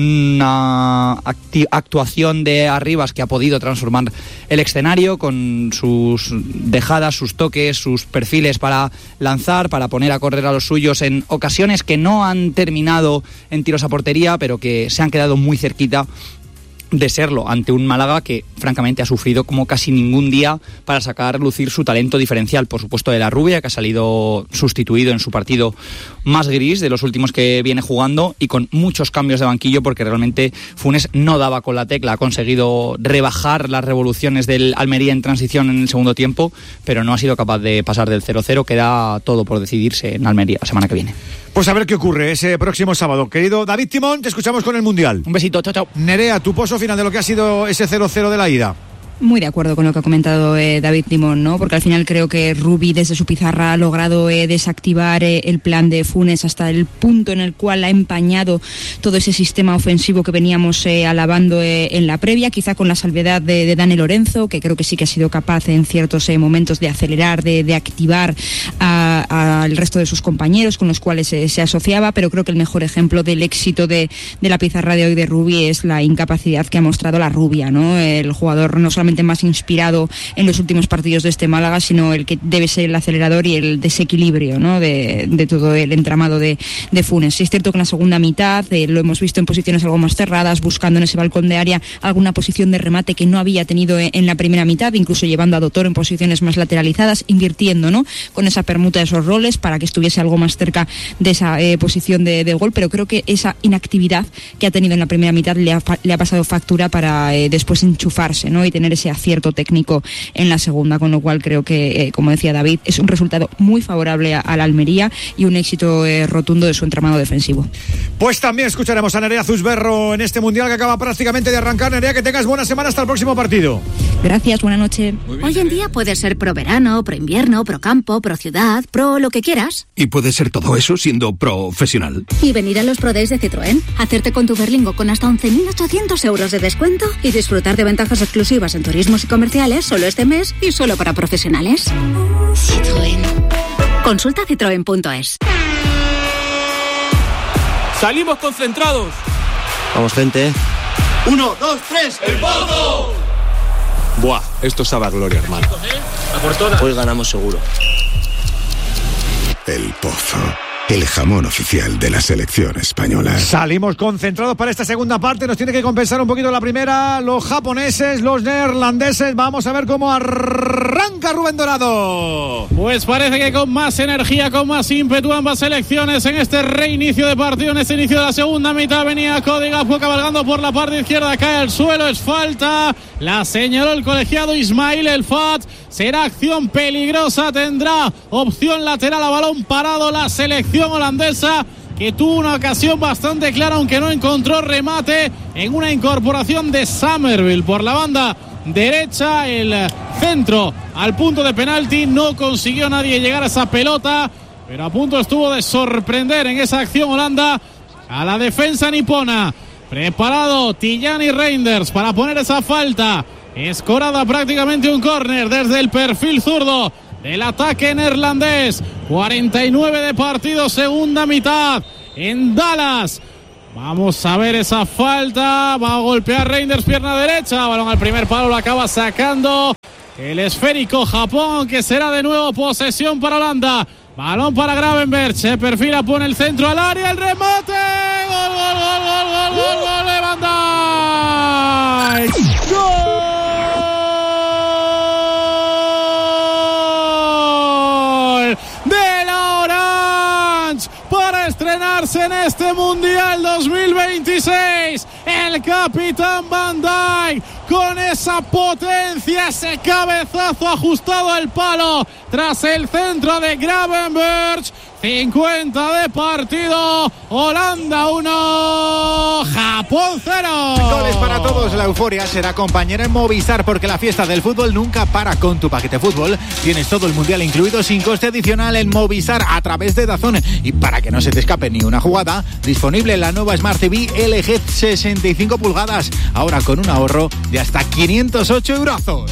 Speaker 10: una actuación de Arribas que ha podido transformar el escenario con sus dejadas, sus toques, sus perfiles para lanzar, para poner a correr a los suyos en ocasiones que no han terminado en tiros a portería, pero que se han quedado muy cerquita de serlo, ante un Málaga que francamente ha sufrido como casi ningún día para sacar a lucir su talento diferencial. Por supuesto, de la Rubia, que ha salido sustituido en su partido más gris de los últimos que viene jugando, y con muchos cambios de banquillo, porque realmente Funes no daba con la tecla. Ha conseguido rebajar las revoluciones del Almería en transición en el segundo tiempo, pero no ha sido capaz de pasar del 0-0. Queda todo por decidirse en Almería la semana que viene.
Speaker 7: Pues a ver qué ocurre ese próximo sábado. Querido David Timón, te escuchamos con el Mundial.
Speaker 10: Un besito, chao, chao.
Speaker 7: Nerea, tu pozo final de lo que ha sido ese 0-0 de la ida.
Speaker 11: Muy de acuerdo con lo que ha comentado David Timón, ¿no? Porque al final creo que Rubí desde su pizarra ha logrado desactivar el plan de Funes hasta el punto en el cual ha empañado todo ese sistema ofensivo que veníamos alabando en la previa, quizá con la salvedad de Dani Lorenzo, que creo que sí que ha sido capaz en ciertos momentos de acelerar, de activar al resto de sus compañeros con los cuales se asociaba, pero creo que el mejor ejemplo del éxito de la pizarra de hoy de Rubí es la incapacidad que ha mostrado la Rubia, ¿no? El jugador no solamente más inspirado en los últimos partidos de este Málaga, sino el que debe ser el acelerador y el desequilibrio, ¿no? de todo el entramado de Funes. Sí, es cierto que en la segunda mitad lo hemos visto en posiciones algo más cerradas, buscando en ese balcón de área alguna posición de remate que no había tenido en la primera mitad, incluso llevando a Dottor en posiciones más lateralizadas, invirtiendo, ¿no? Con esa permuta de esos roles para que estuviese algo más cerca de esa posición de gol, pero creo que esa inactividad que ha tenido en la primera mitad le ha pasado factura para después enchufarse, ¿no? Y tener ese acierto técnico en la segunda, con lo cual creo que, como decía David, es un resultado muy favorable a la Almería y un éxito rotundo de su entramado defensivo.
Speaker 7: Pues también escucharemos a Nerea Zusberro en este Mundial que acaba prácticamente de arrancar. Nerea, que tengas buena semana hasta el próximo partido.
Speaker 11: Gracias, buena noche.
Speaker 13: Hoy en día puedes ser pro verano, pro invierno, pro campo, pro ciudad, pro lo que quieras.
Speaker 24: Y puedes ser todo eso siendo profesional.
Speaker 13: Y venir a los Pro Days de Citroën, hacerte con tu Berlingo con hasta 11.800 euros de descuento y disfrutar de ventajas exclusivas en turismos y comerciales solo este mes y solo para profesionales. Citroën. Consulta citroen.es.
Speaker 6: Salimos concentrados.
Speaker 17: Vamos, gente.
Speaker 25: 1, 2, 3, ¡el Pozo!
Speaker 24: Buah, esto sabe a gloria, hermano.
Speaker 25: Hoy ganamos seguro.
Speaker 26: El Pozo, el jamón oficial de la selección española.
Speaker 7: Salimos concentrados para esta segunda parte. Nos tiene que compensar un poquito la primera. Los japoneses, los neerlandeses. Vamos a ver cómo arranca Rubén Dorado.
Speaker 3: Pues parece que con más energía, con más ímpetu ambas selecciones en este reinicio de partido, en este inicio de la segunda mitad. Venía Cody Gakpo cabalgando por la parte izquierda, cae al suelo, es falta. La señaló el colegiado Ismail El Fat. Será acción peligrosa, tendrá opción lateral a balón parado la selección selección holandesa, que tuvo una ocasión bastante clara, aunque no encontró remate, en una incorporación de Summerville por la banda derecha. El centro al punto de penalti, no consiguió nadie llegar a esa pelota, pero a punto estuvo de sorprender en esa acción Holanda a la defensa nipona. Preparado Tijani Reinders para poner esa falta, escorada prácticamente un córner desde el perfil zurdo del ataque neerlandés. 49 de partido, segunda mitad en Dallas. Vamos a ver esa falta, va a golpear Reinders, pierna derecha, balón al primer palo, lo acaba sacando el esférico Japón, que será de nuevo posesión para Holanda. Balón para Gravenberch, se perfila, pone el centro al área, el remate, gol, gol, gol, gol, gol, gol, gol de Van Dijk. ¡Gol de la Orange para estrenarse en este Mundial 2026! El capitán Van Dijk, con esa potencia, ese cabezazo ajustado al palo tras el centro de Gravenberch. 50 de partido, Holanda 1, Japón 0.
Speaker 9: Goles para todos, la euforia será compañera en Movistar, porque la fiesta del fútbol nunca para. Con tu paquete fútbol tienes todo el mundial incluido sin coste adicional en Movistar a través de DAZN. Y para que no se te escape ni una jugada, disponible la nueva Smart TV LG 65 pulgadas, ahora con un ahorro de hasta 508 euros.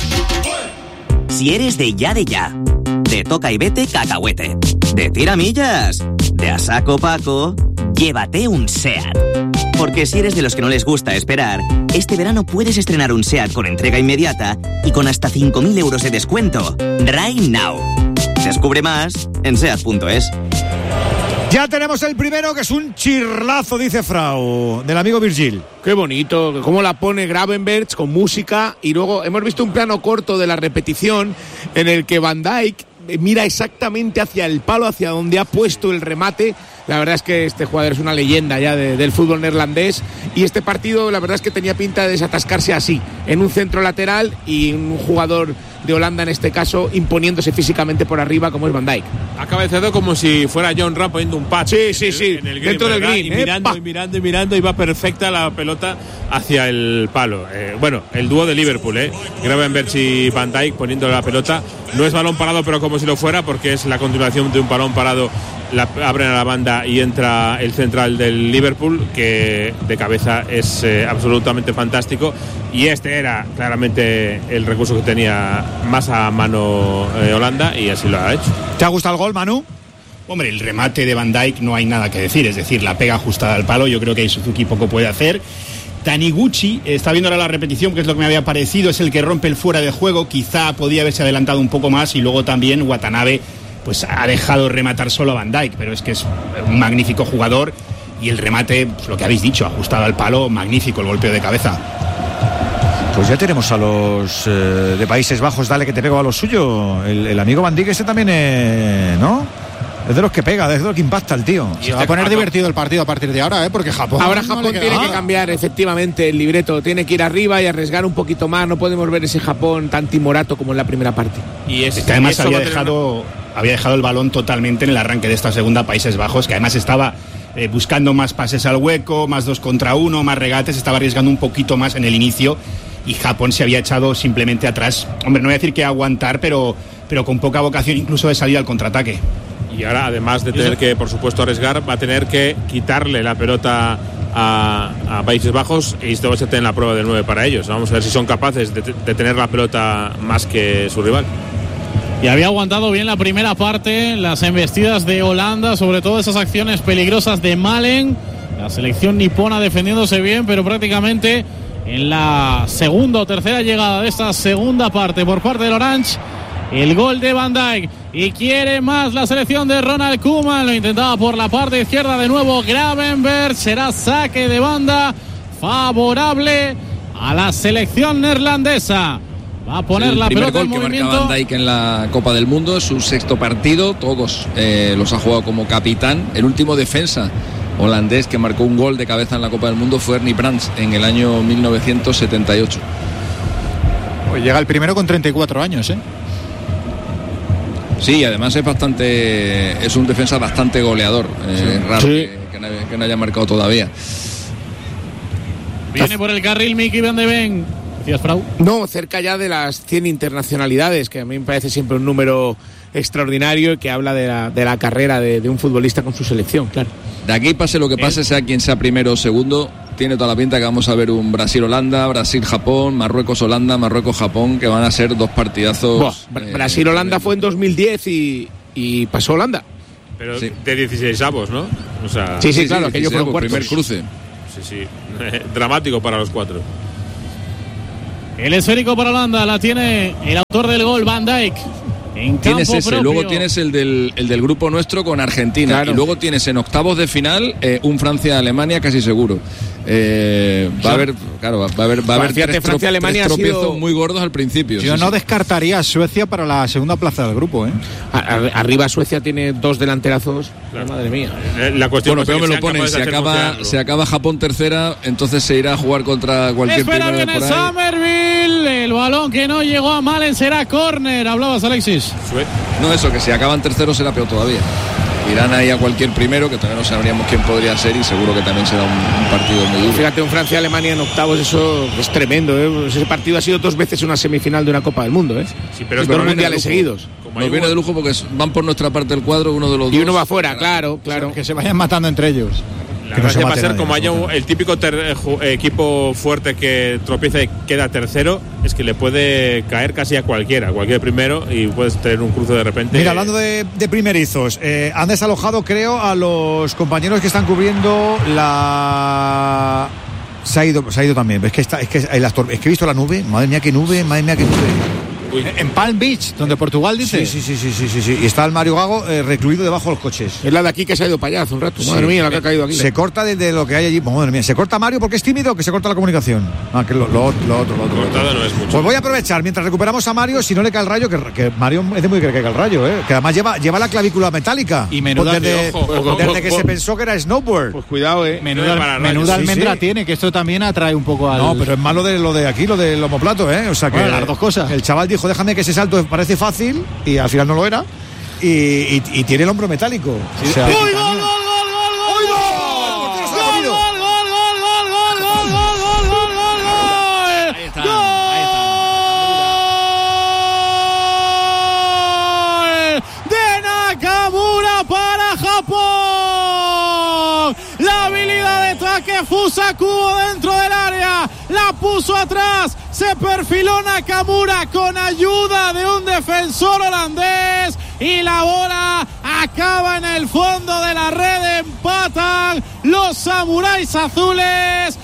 Speaker 1: Si eres de ya, de toca y vete cacahuete, de tiramillas, de a saco Paco, llévate un SEAT. Porque si eres de los que no les gusta esperar, este verano puedes estrenar un SEAT con entrega inmediata y con hasta 5.000 euros de descuento. Right now. Descubre más en SEAT.es.
Speaker 7: Ya tenemos el primero, que es un chirlazo, dice Frau, del amigo Virgil.
Speaker 2: Qué bonito, cómo la pone Gravenberch con música, y luego hemos visto un plano corto de la repetición en el que Van Dijk mira exactamente hacia el palo, hacia donde ha puesto el remate. La verdad es que este jugador es una leyenda ya del fútbol neerlandés, y este partido la verdad es que tenía pinta de desatascarse así, en un centro lateral y un jugador de Holanda en este caso imponiéndose físicamente por arriba, como es Van Dijk.
Speaker 6: Ha cabeceado como si fuera John Ram poniendo un patch.
Speaker 2: Sí, en el green, dentro del green,
Speaker 6: y mirando, y va perfecta la pelota hacia el palo. Bueno, el dúo de Liverpool, Gravenberch y Van Dijk poniendo la pelota. No es balón parado, pero como si lo fuera, porque es la continuación de un balón parado. Abren a la banda y entra el central del Liverpool, que de cabeza es absolutamente fantástico, y este era claramente el recurso que tenía más a mano Holanda, y así lo ha hecho.
Speaker 7: ¿Te ha gustado el gol, Manu?
Speaker 4: Hombre, el remate de Van Dijk no hay nada que decir, es decir, la pega ajustada al palo. Yo creo que ahí Suzuki poco puede hacer. Taniguchi, está viendo ahora la repetición, que es lo que me había parecido, es el que rompe el fuera de juego. Quizá podía haberse adelantado un poco más, y luego también Watanabe pues ha dejado rematar solo a Van Dijk, pero es que es un magnífico jugador, y el remate, pues lo que habéis dicho, ajustado al palo, magnífico el golpeo de cabeza.
Speaker 7: Pues ya tenemos a los de Países Bajos. Dale, que te pego a lo suyo. El amigo Van Dijk también, ¿no? Es de los que pega, es de los que impacta el tío.
Speaker 9: Se va a poner divertido el partido a partir de ahora, porque Japón...
Speaker 2: Ahora Japón tiene que cambiar efectivamente el libreto, tiene que ir arriba y arriesgar un poquito más. No podemos ver ese Japón tan timorato como en la primera parte.
Speaker 4: Y es que además había dejado el balón totalmente en el arranque de esta segunda, Países Bajos, que además estaba buscando más pases al hueco, más 2 contra 1, más regates, estaba arriesgando un poquito más en el inicio, y Japón se había echado simplemente atrás. Hombre, no voy a decir que aguantar, pero con poca vocación incluso de salir al contraataque.
Speaker 6: Y ahora, además de tener que, por supuesto, arriesgar, va a tener que quitarle la pelota a Países Bajos, y esto va a ser la prueba del 9 para ellos. Vamos a ver si son capaces de tener la pelota más que su rival.
Speaker 3: Y había aguantado bien la primera parte, las embestidas de Holanda, sobre todo esas acciones peligrosas de Malen. La selección nipona defendiéndose bien, pero prácticamente en la segunda o tercera llegada de esta segunda parte por parte del Orange, el gol de Van Dijk. Y quiere más la selección de Ronald Koeman, lo intentaba por la parte izquierda de nuevo Gravenberch. Será saque de banda favorable a la selección neerlandesa. Va a poner la pelota en movimiento.
Speaker 5: El primer gol que marca Van Dijk en la Copa del Mundo, su 6º partido, todos los ha jugado como capitán. El último defensa holandés que marcó un gol de cabeza en la Copa del Mundo fue Ernie Brands en el año 1978.
Speaker 9: Pues llega el primero con 34 años,
Speaker 5: Sí, además es un defensa bastante goleador. Raro que no haya marcado todavía.
Speaker 3: Viene por el carril Miki Van de Ven. ¿Decías, Frau?
Speaker 2: No, cerca ya de las 100 internacionalidades, que a mí me parece siempre un número extraordinario y que habla de la carrera de un futbolista con su selección, claro.
Speaker 5: De aquí, pase lo que pase, sea quien sea primero o segundo, tiene toda la pinta que vamos a ver un Brasil-Holanda, Brasil-Japón, Marruecos-Holanda, Marruecos-Japón, que van a ser dos partidazos.
Speaker 2: Brasil-Holanda fue en 2010 y pasó Holanda.
Speaker 6: Pero sí, de 16avos, ¿no? O sea,
Speaker 2: sí, claro, aquello fue un
Speaker 5: primer cruce.
Speaker 6: Sí. Dramático para los cuatro.
Speaker 3: El esférico para Holanda la tiene el autor del gol, Van Dijk.
Speaker 5: Tienes ese, propio. Luego tienes el del grupo nuestro con Argentina, claro. Y luego tienes en octavos de final un Francia-Alemania casi seguro. Va a haber tres tropiezos muy gordos al principio.
Speaker 9: Yo no descartaría a Suecia para la segunda plaza del grupo, ¿eh?
Speaker 2: Arriba Suecia tiene dos delanterazos.
Speaker 6: Claro.
Speaker 2: Madre mía.
Speaker 6: La cuestión
Speaker 5: pero me lo ponen. Se acaba Japón tercera, entonces se irá a jugar contra cualquier
Speaker 3: primero de por ahí. Somerville, el balón que no llegó a Malen será córner. Hablabas, Alexis.
Speaker 5: No, eso, que si acaban terceros será peor todavía. Irán ahí a cualquier primero, que todavía no sabríamos quién podría ser, y seguro que también será un partido muy duro.
Speaker 2: Fíjate, un Francia-Alemania en octavos, eso es tremendo, ¿eh? Ese partido ha sido 2 veces una semifinal de una Copa del Mundo, ¿eh?
Speaker 6: Sí, pero es
Speaker 2: 2 mundiales seguidos.
Speaker 5: Nos viene de lujo porque van por nuestra parte del cuadro, uno de los dos.
Speaker 2: Y uno va afuera, claro.
Speaker 9: Que se vayan matando entre ellos.
Speaker 6: La gracia va a ser como haya el típico equipo fuerte que tropieza y queda tercero, es que le puede caer casi a cualquier primero, y puedes tener un cruce de repente.
Speaker 7: Mira, hablando de primerizos, han desalojado, creo, a los compañeros que están cubriendo la... Se ha ido también. Es que he visto la nube. Madre mía, qué nube.
Speaker 9: En Palm Beach, donde Portugal dice.
Speaker 7: Sí. Y está el Mario Gago recluido debajo de los coches.
Speaker 2: Es la de aquí que se ha ido para allá hace un rato. Madre mía, la que ha caído aquí.
Speaker 7: Se corta desde lo que hay allí. Madre mía, ¿se corta Mario porque es tímido o que se corta la comunicación? Que lo otro.
Speaker 6: Cortado no es mucho.
Speaker 7: Pues voy a aprovechar mientras recuperamos a Mario, si no le cae el rayo, que Mario es de muy que caiga el rayo, que además lleva la clavícula metálica.
Speaker 9: Y menuda
Speaker 7: desde que se pensó que era snowboard.
Speaker 2: Pues cuidado,
Speaker 9: menuda almendra tiene, que esto también atrae un poco al...
Speaker 7: No, pero es malo lo de aquí, lo del omoplato, O sea que
Speaker 9: las dos cosas.
Speaker 7: El chaval dijo, déjame que ese salto parece fácil, y al final no lo era, y tiene el hombro metálico.
Speaker 3: Sí. O sea, ¡Gol! De Nakamura para Japón. La habilidad de Takefusa Kubo dentro del área, la puso atrás, se perfiló Nakamura con ayuda de un defensor holandés, y la bola acaba en el fondo de la red. Empatan los samuráis azules.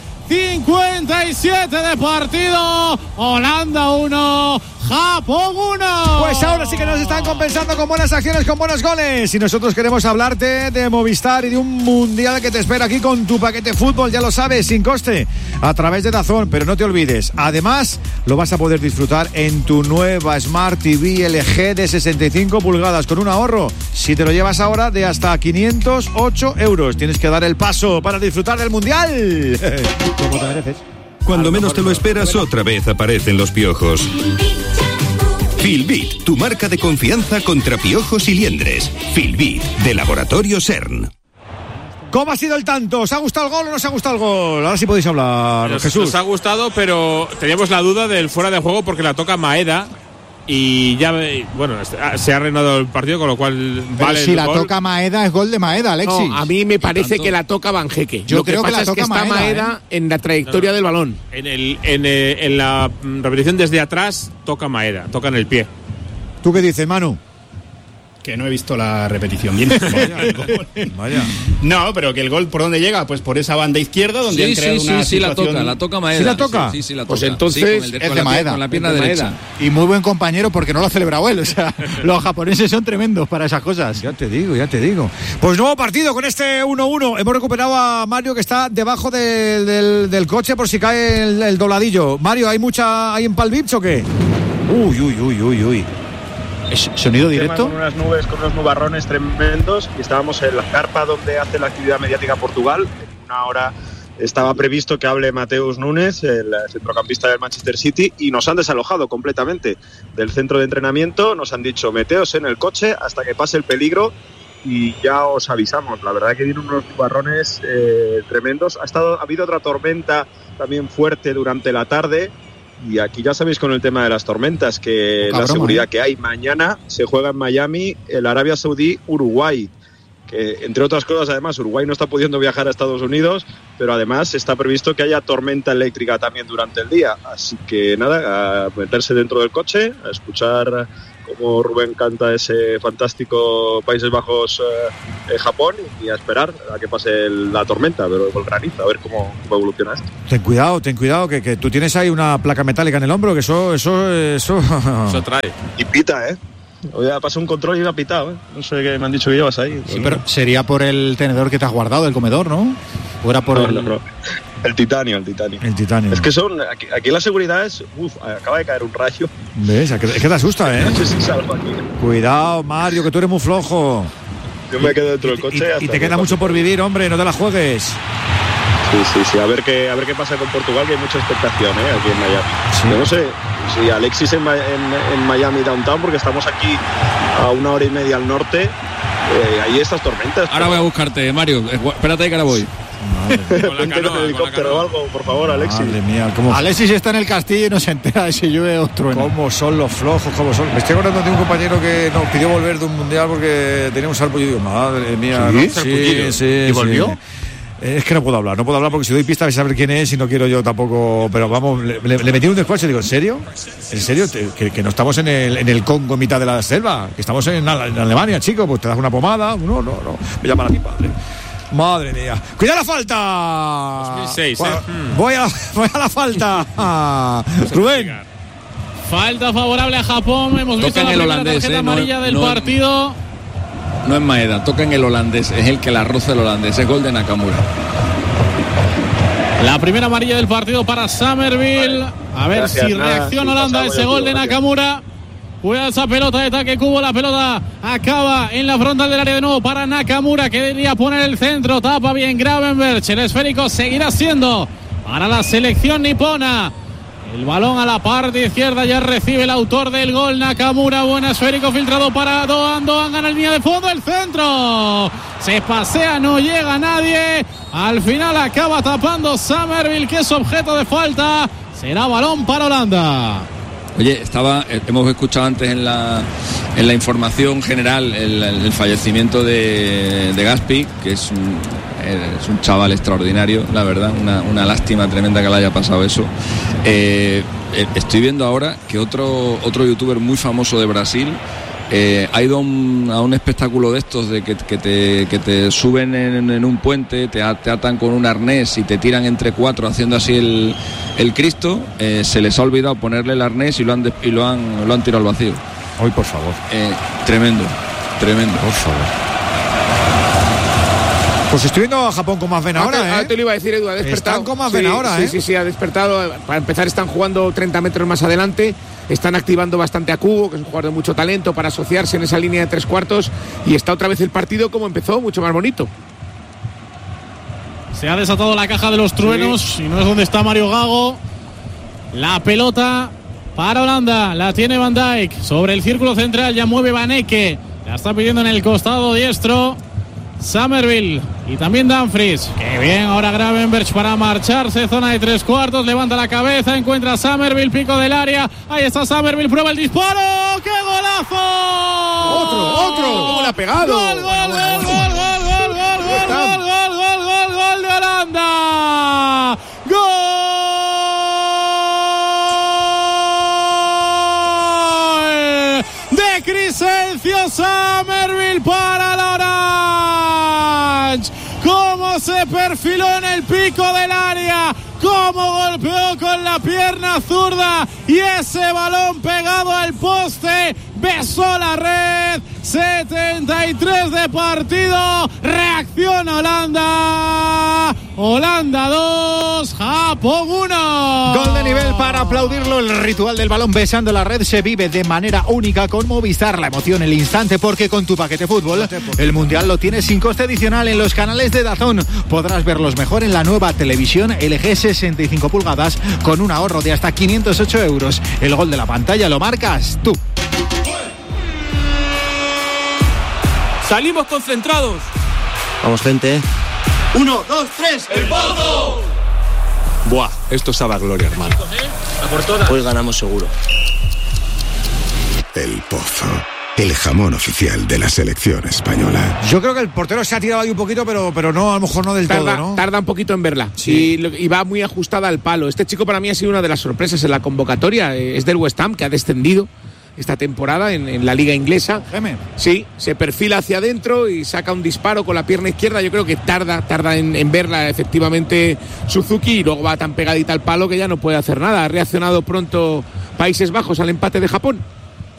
Speaker 3: 57 de partido. Holanda 1, Japón 1.
Speaker 7: Pues ahora sí que nos están compensando con buenas acciones, con buenos goles. Y nosotros queremos hablarte de Movistar y de un mundial que te espera aquí con tu paquete fútbol, ya lo sabes, sin coste, a través de DAZN. Pero no te olvides, además lo vas a poder disfrutar en tu nueva Smart TV LG de 65 pulgadas con un ahorro, si te lo llevas ahora, de hasta 508 euros. Tienes que dar el paso para disfrutar del mundial. Como te mereces.
Speaker 8: Cuando menos te lo esperas, otra vez aparecen los piojos. Filbit, tu marca de confianza contra piojos y liendres. Filbit, de Laboratorio CERN.
Speaker 7: ¿Cómo ha sido el tanto? ¿Os ha gustado el gol o no os ha gustado el gol? Ahora sí podéis hablar, Jesús.
Speaker 6: Nos ha gustado, pero teníamos la duda del fuera de juego porque la toca Maeda. Y ya, bueno, se ha reanudado el partido, con lo cual vale.
Speaker 9: Si la toca Maeda, es gol de Maeda, Alexis.
Speaker 2: No, a mí me parece que la toca Banjeque.
Speaker 9: Yo creo que la toca
Speaker 2: está Maeda en la trayectoria del balón.
Speaker 6: En la repetición desde atrás toca Maeda, toca en el pie.
Speaker 7: ¿Tú qué dices, Manu?
Speaker 4: Que no he visto la repetición bien.
Speaker 7: Vaya.
Speaker 4: No, pero que el gol, ¿por dónde llega? Pues por esa banda izquierda, donde han creado una situación...
Speaker 5: la toca Maeda.
Speaker 7: ¿Sí la toca?
Speaker 5: Sí, la toca.
Speaker 2: Pues entonces
Speaker 9: es de Maeda.
Speaker 5: Con la pierna derecha.
Speaker 9: Y muy buen compañero, porque no lo ha celebrado él. O sea, los japoneses son tremendos para esas cosas.
Speaker 7: Ya te digo. Pues nuevo partido con este 1-1. Hemos recuperado a Mario, que está debajo del coche por si cae el dobladillo. Mario, ¿hay en Palm Beach o qué? Uy.
Speaker 9: ¿Sonido directo?
Speaker 12: Con unas nubes, con unos nubarrones tremendos, y estábamos en la carpa donde hace la actividad mediática Portugal, en una hora estaba previsto que hable Mateus Nunes, el centrocampista del Manchester City, y nos han desalojado completamente del centro de entrenamiento. Nos han dicho, meteos en el coche hasta que pase el peligro y ya os avisamos. La verdad que vienen unos nubarrones tremendos. Ha habido otra tormenta también fuerte durante la tarde. Y aquí ya sabéis con el tema de las tormentas que la seguridad que hay. Mañana se juega en Miami el Arabia Saudí-Uruguay, que entre otras cosas además Uruguay no está pudiendo viajar a Estados Unidos, pero además está previsto que haya tormenta eléctrica también durante el día. Así que nada, a meterse dentro del coche, a escuchar cómo Rubén canta ese fantástico Países Bajos Japón y a esperar a que pase la tormenta, pero el granizo, a ver cómo evoluciona esto.
Speaker 7: Ten cuidado, que tú tienes ahí una placa metálica en el hombro, que eso
Speaker 6: trae.
Speaker 12: Y pita, Hoy ha pasado un control y ha pitado, No sé qué me han dicho que llevas ahí.
Speaker 9: Sí, pero sería por el tenedor que te has guardado del comedor, ¿no? ¿O era por
Speaker 12: el titanio? El titanio. Es que aquí la seguridad es... acaba de caer un rayo.
Speaker 7: ¿Ves? Es que te asusta,
Speaker 12: No sé si salgo aquí.
Speaker 7: Cuidado, Mario, que tú eres muy flojo.
Speaker 12: Yo me quedo dentro del coche.
Speaker 7: Y te queda mucho por vivir, hombre, no te la juegues.
Speaker 12: Sí. A ver qué pasa con Portugal, que hay mucha expectación, aquí en Miami. Sí. Yo no sé si Alexis en Miami Downtown, porque estamos aquí a 1 hora y media al norte. Hay estas tormentas.
Speaker 5: Ahora voy a buscarte, Mario. Espérate que ahora voy.
Speaker 12: Con el helicóptero o algo, por favor, Alexis.
Speaker 7: Madre mía,
Speaker 9: Alexis está en el castillo y no se entera de si llueve o truena.
Speaker 7: ¿Cómo son los flojos? ¿Cómo son? Me estoy acordando de un compañero que nos pidió volver de un mundial porque tenía un sarpullido. Digo, madre mía. Sí. ¿Y volvió? Sí. Es que no puedo hablar porque si doy pista vais a saber quién es y no quiero yo tampoco, pero vamos, le metí un despacho y digo, ¿en serio? Que no estamos en el Congo en mitad de la selva, que estamos en Alemania, chico, pues te das una pomada, no, me llaman a mi padre. Madre mía. ¡Cuidado la falta!
Speaker 6: 2006,
Speaker 7: Voy a la falta. Rubén.
Speaker 3: Falta favorable a Japón, hemos visto la primera tarjeta amarilla del partido.
Speaker 5: No es Maeda, toca en el holandés, es el que la roza el holandés, es gol de Nakamura.
Speaker 3: La primera amarilla del partido para Summerville. A ver si reacciona Holanda a ese gol de Nakamura. Cuidado esa pelota de Take Kubo, la pelota acaba en la frontal del área de nuevo para Nakamura, que debería poner el centro, tapa bien Gravenberch, el esférico seguirá siendo para la selección nipona. El balón a la parte izquierda, ya recibe el autor del gol, Nakamura. Buen esférico filtrado para Doan gana el línea de fondo, el centro. Se pasea, no llega nadie. Al final acaba tapando Summerville, que es objeto de falta. Será balón para Holanda.
Speaker 5: Oye, hemos escuchado antes en la información general el fallecimiento de Gaspi, que es un chaval extraordinario, la verdad, una lástima tremenda que le haya pasado eso. Estoy viendo ahora que otro youtuber muy famoso de Brasil ha ido a un espectáculo de estos de que te suben en un puente, te atan con un arnés y te tiran entre 4 haciendo así el Cristo. Se les ha olvidado ponerle el arnés y lo han tirado al vacío.
Speaker 7: Hoy, por favor.
Speaker 5: Tremendo.
Speaker 7: Por favor. Pues estoy viendo a Japón con más ven ahora,
Speaker 2: Te lo iba a decir, Edu, ha despertado.
Speaker 7: Están con más ven ahora,
Speaker 2: Sí, ha despertado. Para empezar, están jugando 30 metros más adelante. Están activando bastante a Kubo, que es un jugador de mucho talento, para asociarse en esa línea de 3 cuartos. Y está otra vez el partido como empezó, mucho más bonito.
Speaker 3: Se ha desatado la caja de los truenos y no es donde está Mario Gago. La pelota para Holanda, la tiene Van Dijk. Sobre el círculo central ya mueve Van Ecke. La está pidiendo en el costado diestro Summerville y también Dumfries. Qué bien ahora Gravenberch para marcharse. Zona de 3 cuartos, levanta la cabeza, encuentra a Summerville, pico del área. Ahí está Summerville, prueba el disparo. ¡Qué golazo!
Speaker 2: Otro. ¿Cómo le ha pegado?
Speaker 3: Gol de Holanda. Gol de Crescencio Summerville para la Orange. Cómo se perfiló en el pico del área, cómo golpeó con la pierna zurda y ese balón pegado al poste besó la red. 73 de partido, reacciona Holanda. Holanda 2, Japón 1.
Speaker 9: Gol de nivel para aplaudirlo. El ritual del balón besando la red se vive de manera única con Movistar. La emoción, el instante, porque con tu paquete fútbol el Mundial lo tienes sin coste adicional en los canales de DAZN. Podrás verlos mejor en la nueva televisión LG 65 pulgadas con un ahorro de hasta 508 euros. El gol de la pantalla lo marcas tú.
Speaker 14: Salimos concentrados.
Speaker 25: Vamos, gente. 1, 2, 3.
Speaker 24: ¡El Pozo! Buah, esto sabe a gloria, hermano.
Speaker 25: Hoy ganamos seguro.
Speaker 26: El Pozo, el jamón oficial de la selección española.
Speaker 7: Yo creo que el portero se ha tirado ahí un poquito, pero no, a lo mejor no del todo, ¿no?
Speaker 2: Tarda un poquito en verla.
Speaker 7: Sí.
Speaker 2: Y va muy ajustada al palo. Este chico para mí ha sido una de las sorpresas en la convocatoria. Es del West Ham, que ha descendido esta temporada en la liga inglesa. Sí, se perfila hacia adentro y saca un disparo con la pierna izquierda. Yo creo que tarda en verla efectivamente Suzuki, y luego va tan pegadita al palo que ya no puede hacer nada. Ha reaccionado pronto Países Bajos al empate de Japón.